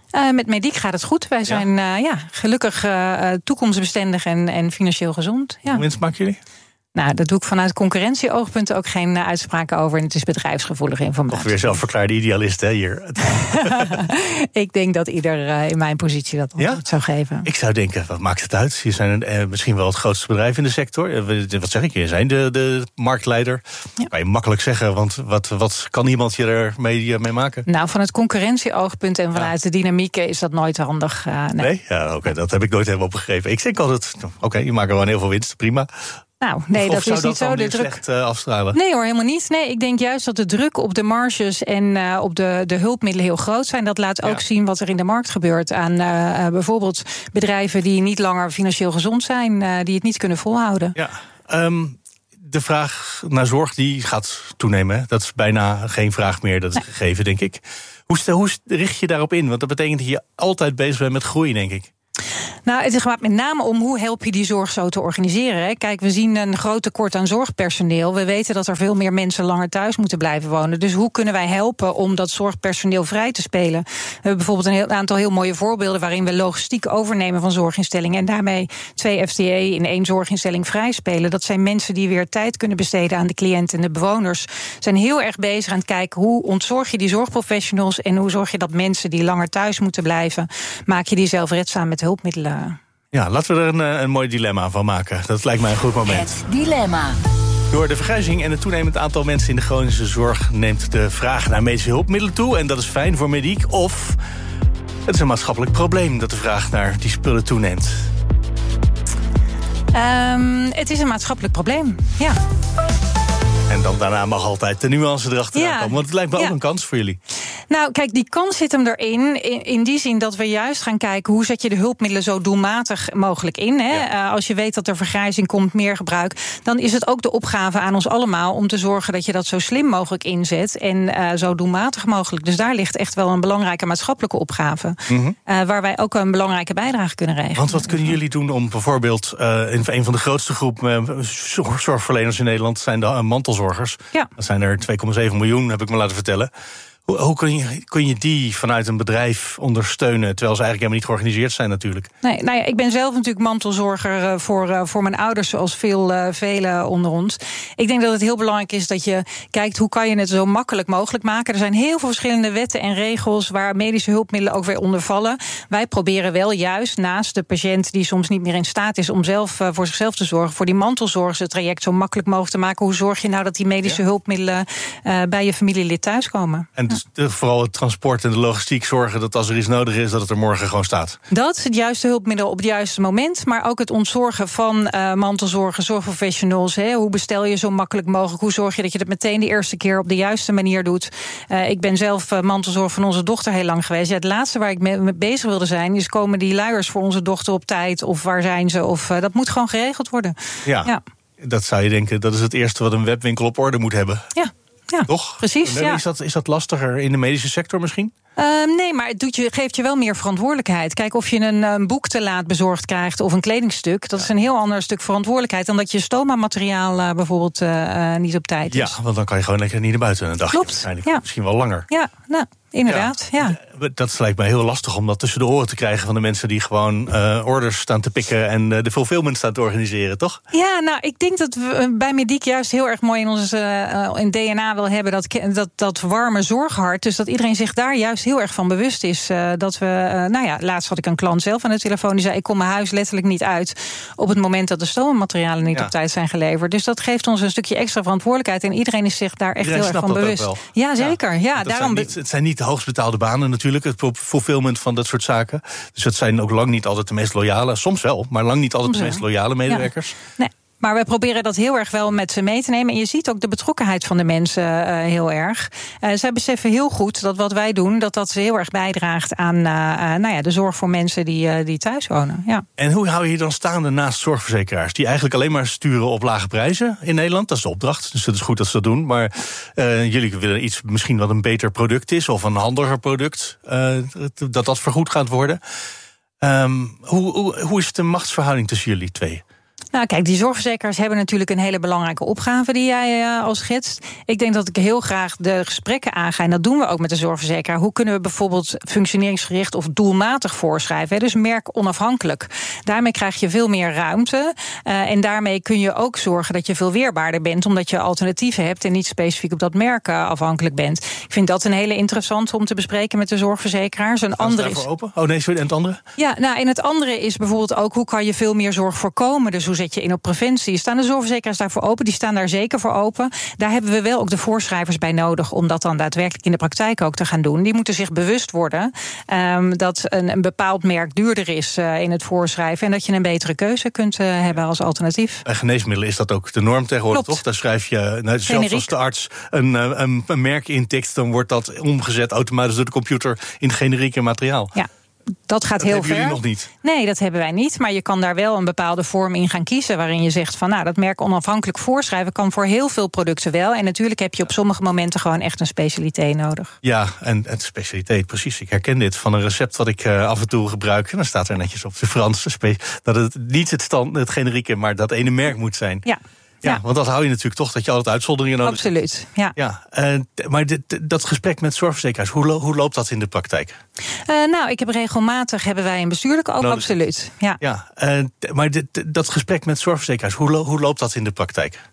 Uh, met Mediek gaat het goed. Wij zijn ja. Uh, ja, gelukkig uh, toekomstbestendig en, en financieel gezond. Ja. Hoe winst maken jullie? Nou, daar doe ik vanuit concurrentieoogpunten ook geen uh, uitspraken over. En het is bedrijfsgevoelige informatie. Toch weer zelfverklaarde idealist, hè, hier. Ik denk dat ieder uh, in mijn positie dat ja? zou geven. Ik zou denken, wat maakt het uit? Je zijn een, uh, misschien wel het grootste bedrijf in de sector. Uh, wat zeg ik? Je zijn de, de marktleider. Ja. Kan je makkelijk zeggen, want wat, wat kan iemand je ermee mee maken? Nou, van het concurrentieoogpunt en vanuit ja. de dynamieken is dat nooit handig. Uh, nee, nee? Ja, oké, okay, dat heb ik nooit helemaal opgegeven. Ik denk altijd, oké, okay, je maakt gewoon heel veel winst, prima. Nou, nee, of, dat of is niet zo. De druk slecht uh, afstralen? Nee hoor, helemaal niet. Nee, ik denk juist dat de druk op de marges en uh, op de, de hulpmiddelen heel groot zijn. Dat laat ook ja. zien wat er in de markt gebeurt aan uh, bijvoorbeeld bedrijven die niet langer financieel gezond zijn, uh, die het niet kunnen volhouden. Ja, um, de vraag naar zorg die gaat toenemen. Dat is bijna geen vraag meer, dat is nee. gegeven, denk ik. Hoe, hoe richt je daarop in? Want dat betekent dat je altijd bezig bent met groei, denk ik. Nou, het gaat met name om hoe help je die zorg zo te organiseren. Hè? Kijk, we zien een groot tekort aan zorgpersoneel. We weten dat er veel meer mensen langer thuis moeten blijven wonen. Dus hoe kunnen wij helpen om dat zorgpersoneel vrij te spelen? We hebben bijvoorbeeld een heel, aantal heel mooie voorbeelden waarin we logistiek overnemen van zorginstellingen en daarmee twee F T E in één zorginstelling vrij spelen. Dat zijn mensen die weer tijd kunnen besteden aan de cliënten en de bewoners. Zijn heel erg bezig aan het kijken hoe ontzorg je die zorgprofessionals en hoe zorg je dat mensen die langer thuis moeten blijven, maak je die zelfredzaam met hulpmiddelen. Ja, laten we er een, een mooi dilemma van maken. Dat lijkt mij een goed moment. Het dilemma. Door de vergrijzing en het toenemend aantal mensen in de chronische zorg neemt de vraag naar medische hulpmiddelen toe. En dat is fijn voor Mediek. Of het is een maatschappelijk probleem dat de vraag naar die spullen toeneemt. Um, het is een maatschappelijk probleem, ja. En dan daarna mag altijd de nuance erachteraan ja. komen. Want het lijkt me ja. ook een kans voor jullie. Nou, kijk, die kans zit hem erin. In, in die zin dat we juist gaan kijken hoe zet je de hulpmiddelen zo doelmatig mogelijk in. Hè? Ja. Uh, als je weet dat er vergrijzing komt, meer gebruik, dan is het ook de opgave aan ons allemaal om te zorgen dat je dat zo slim mogelijk inzet en uh, zo doelmatig mogelijk. Dus daar ligt echt wel een belangrijke maatschappelijke opgave. Mm-hmm. Uh, waar wij ook een belangrijke bijdrage kunnen regelen. Want wat kunnen jullie doen om bijvoorbeeld uh, in een van de grootste groepen uh, zorgverleners in Nederland zijn de uh, mantelzorgers. Ja. Dat zijn er twee komma zeven miljoen, heb ik me laten vertellen. Hoe, hoe kun, je, kun je die vanuit een bedrijf ondersteunen, terwijl ze eigenlijk helemaal niet georganiseerd zijn natuurlijk? Nee, nou ja, ik ben zelf natuurlijk mantelzorger voor, uh, voor mijn ouders, zoals veel uh, velen onder ons. Ik denk dat het heel belangrijk is dat je kijkt hoe kan je het zo makkelijk mogelijk maken. Er zijn heel veel verschillende wetten en regels waar medische hulpmiddelen ook weer onder vallen. Wij proberen wel juist naast de patiënt die soms niet meer in staat is om zelf uh, voor zichzelf te zorgen, voor die mantelzorgers het traject zo makkelijk mogelijk te maken. Hoe zorg je nou dat die medische ja. hulpmiddelen uh, bij je familielid thuiskomen? En dus de, vooral het transport en de logistiek zorgen dat als er iets nodig is, dat het er morgen gewoon staat. Dat is het juiste hulpmiddel op het juiste moment. Maar ook het ontzorgen van uh, mantelzorgen, zorgprofessionals. Hè. Hoe bestel je zo makkelijk mogelijk? Hoe zorg je dat je het meteen de eerste keer op de juiste manier doet? Uh, ik ben zelf uh, mantelzorg van onze dochter heel lang geweest. Ja, het laatste waar ik mee, mee bezig wilde zijn is komen die luiers voor onze dochter op tijd? Of waar zijn ze? Of uh, dat moet gewoon geregeld worden. Ja, ja, dat zou je denken. Dat is het eerste wat een webwinkel op orde moet hebben. Ja. Ja, toch? Precies. Ja. Is, dat, is dat lastiger in de medische sector misschien? Uh, nee, maar het doet je, geeft je wel meer verantwoordelijkheid. Kijk, of je een, een boek te laat bezorgd krijgt of een kledingstuk, dat ja. is een heel ander stuk verantwoordelijkheid dan dat je stoma-materiaal uh, bijvoorbeeld uh, uh, niet op tijd is. Ja, want dan kan je gewoon lekker niet naar buiten een dagje. Klopt. Waarschijnlijk. Ja. Misschien wel langer. Ja, nou, inderdaad. Ja. Ja. Dat lijkt mij heel lastig om dat tussen de oren te krijgen van de mensen die gewoon uh, orders staan te pikken en uh, de fulfillment staan te organiseren, toch? Ja, nou, ik denk dat we bij Mediek juist heel erg mooi in ons uh, in D N A wil hebben dat, dat, dat warme zorghart. Dus dat iedereen zich daar juist heel erg van bewust is. Uh, dat we, uh, nou ja, laatst had ik een klant zelf aan de telefoon die zei: ik kom mijn huis letterlijk niet uit op het moment dat de stoommaterialen niet ja. op tijd zijn geleverd. Dus dat geeft ons een stukje extra verantwoordelijkheid en iedereen is zich daar echt iedereen heel erg van bewust. Ja, zeker. Ja, ja, daarom zijn niet, het zijn niet de hoogst betaalde banen natuurlijk, het fulfillment van dat soort zaken. Dus het zijn ook lang niet altijd de meest loyale, soms wel, maar lang niet altijd soms de meest loyale medewerkers. Ja. Nee. Maar we proberen dat heel erg wel met ze mee te nemen. En je ziet ook de betrokkenheid van de mensen uh, heel erg. Uh, zij beseffen heel goed dat wat wij doen, dat dat heel erg bijdraagt aan uh, uh, nou ja, de zorg voor mensen die, uh, die thuis wonen. Ja. En hoe hou je je dan staande naast zorgverzekeraars die eigenlijk alleen maar sturen op lage prijzen in Nederland? Dat is de opdracht, dus het is goed dat ze dat doen. Maar uh, jullie willen iets misschien wat een beter product is of een handiger product, uh, dat dat vergoed gaat worden. Um, hoe, hoe, hoe is de machtsverhouding tussen jullie twee? Nou, kijk, die zorgverzekeraars hebben natuurlijk een hele belangrijke opgave die jij uh, al schetst. Ik denk dat ik heel graag de gesprekken aanga, en dat doen we ook met de zorgverzekeraar. Hoe kunnen we bijvoorbeeld functioneringsgericht of doelmatig voorschrijven? Hè? Dus merk onafhankelijk. Daarmee krijg je veel meer ruimte. Uh, en daarmee kun je ook zorgen dat je veel weerbaarder bent, omdat je alternatieven hebt en niet specifiek op dat merk uh, afhankelijk bent. Ik vind dat een hele interessante om te bespreken met de zorgverzekeraars. Een andere is open? Oh nee, sorry, en het andere? Ja, nou, en het andere is bijvoorbeeld ook hoe kan je veel meer zorg voorkomen. Dus hoe zet je in op preventie? Staan de zorgverzekeraars daarvoor open? Die staan daar zeker voor open. Daar hebben we wel ook de voorschrijvers bij nodig om dat dan daadwerkelijk in de praktijk ook te gaan doen. Die moeten zich bewust worden um, dat een, een bepaald merk duurder is uh, in het voorschrijven en dat je een betere keuze kunt uh, hebben als alternatief. Bij geneesmiddelen is dat ook de norm tegenwoordig, Klopt. toch? Daar schrijf je, nou, zelfs als de arts een, een, een merk intikt, dan wordt dat omgezet automatisch door de computer in generieke materiaal. Ja. Dat gaat dat heel hebben ver. Jullie nog niet? Nee, dat hebben wij niet. Maar je kan daar wel een bepaalde vorm in gaan kiezen, waarin je zegt van nou, dat merk onafhankelijk voorschrijven kan voor heel veel producten wel. En natuurlijk heb je op sommige momenten gewoon echt een specialiteit nodig. Ja, en het specialiteit, precies. Ik herken dit van een recept wat ik uh, af en toe gebruik. En dan staat er netjes op de Frans dat het niet het, stand, het generieke, maar dat ene merk moet zijn. Ja. Ja, Ja. want dat hou je natuurlijk toch, dat je altijd uitzonderingen nodig hebt. Absoluut, ja. ja uh, maar dit, dat gesprek met zorgverzekeraars, hoe, lo- hoe loopt dat in de praktijk? Uh, nou, ik heb regelmatig, hebben wij een bestuurlijke ook, Nodig. absoluut. Ja, ja uh, maar dit, dat gesprek met zorgverzekeraars, hoe, lo- hoe loopt dat in de praktijk?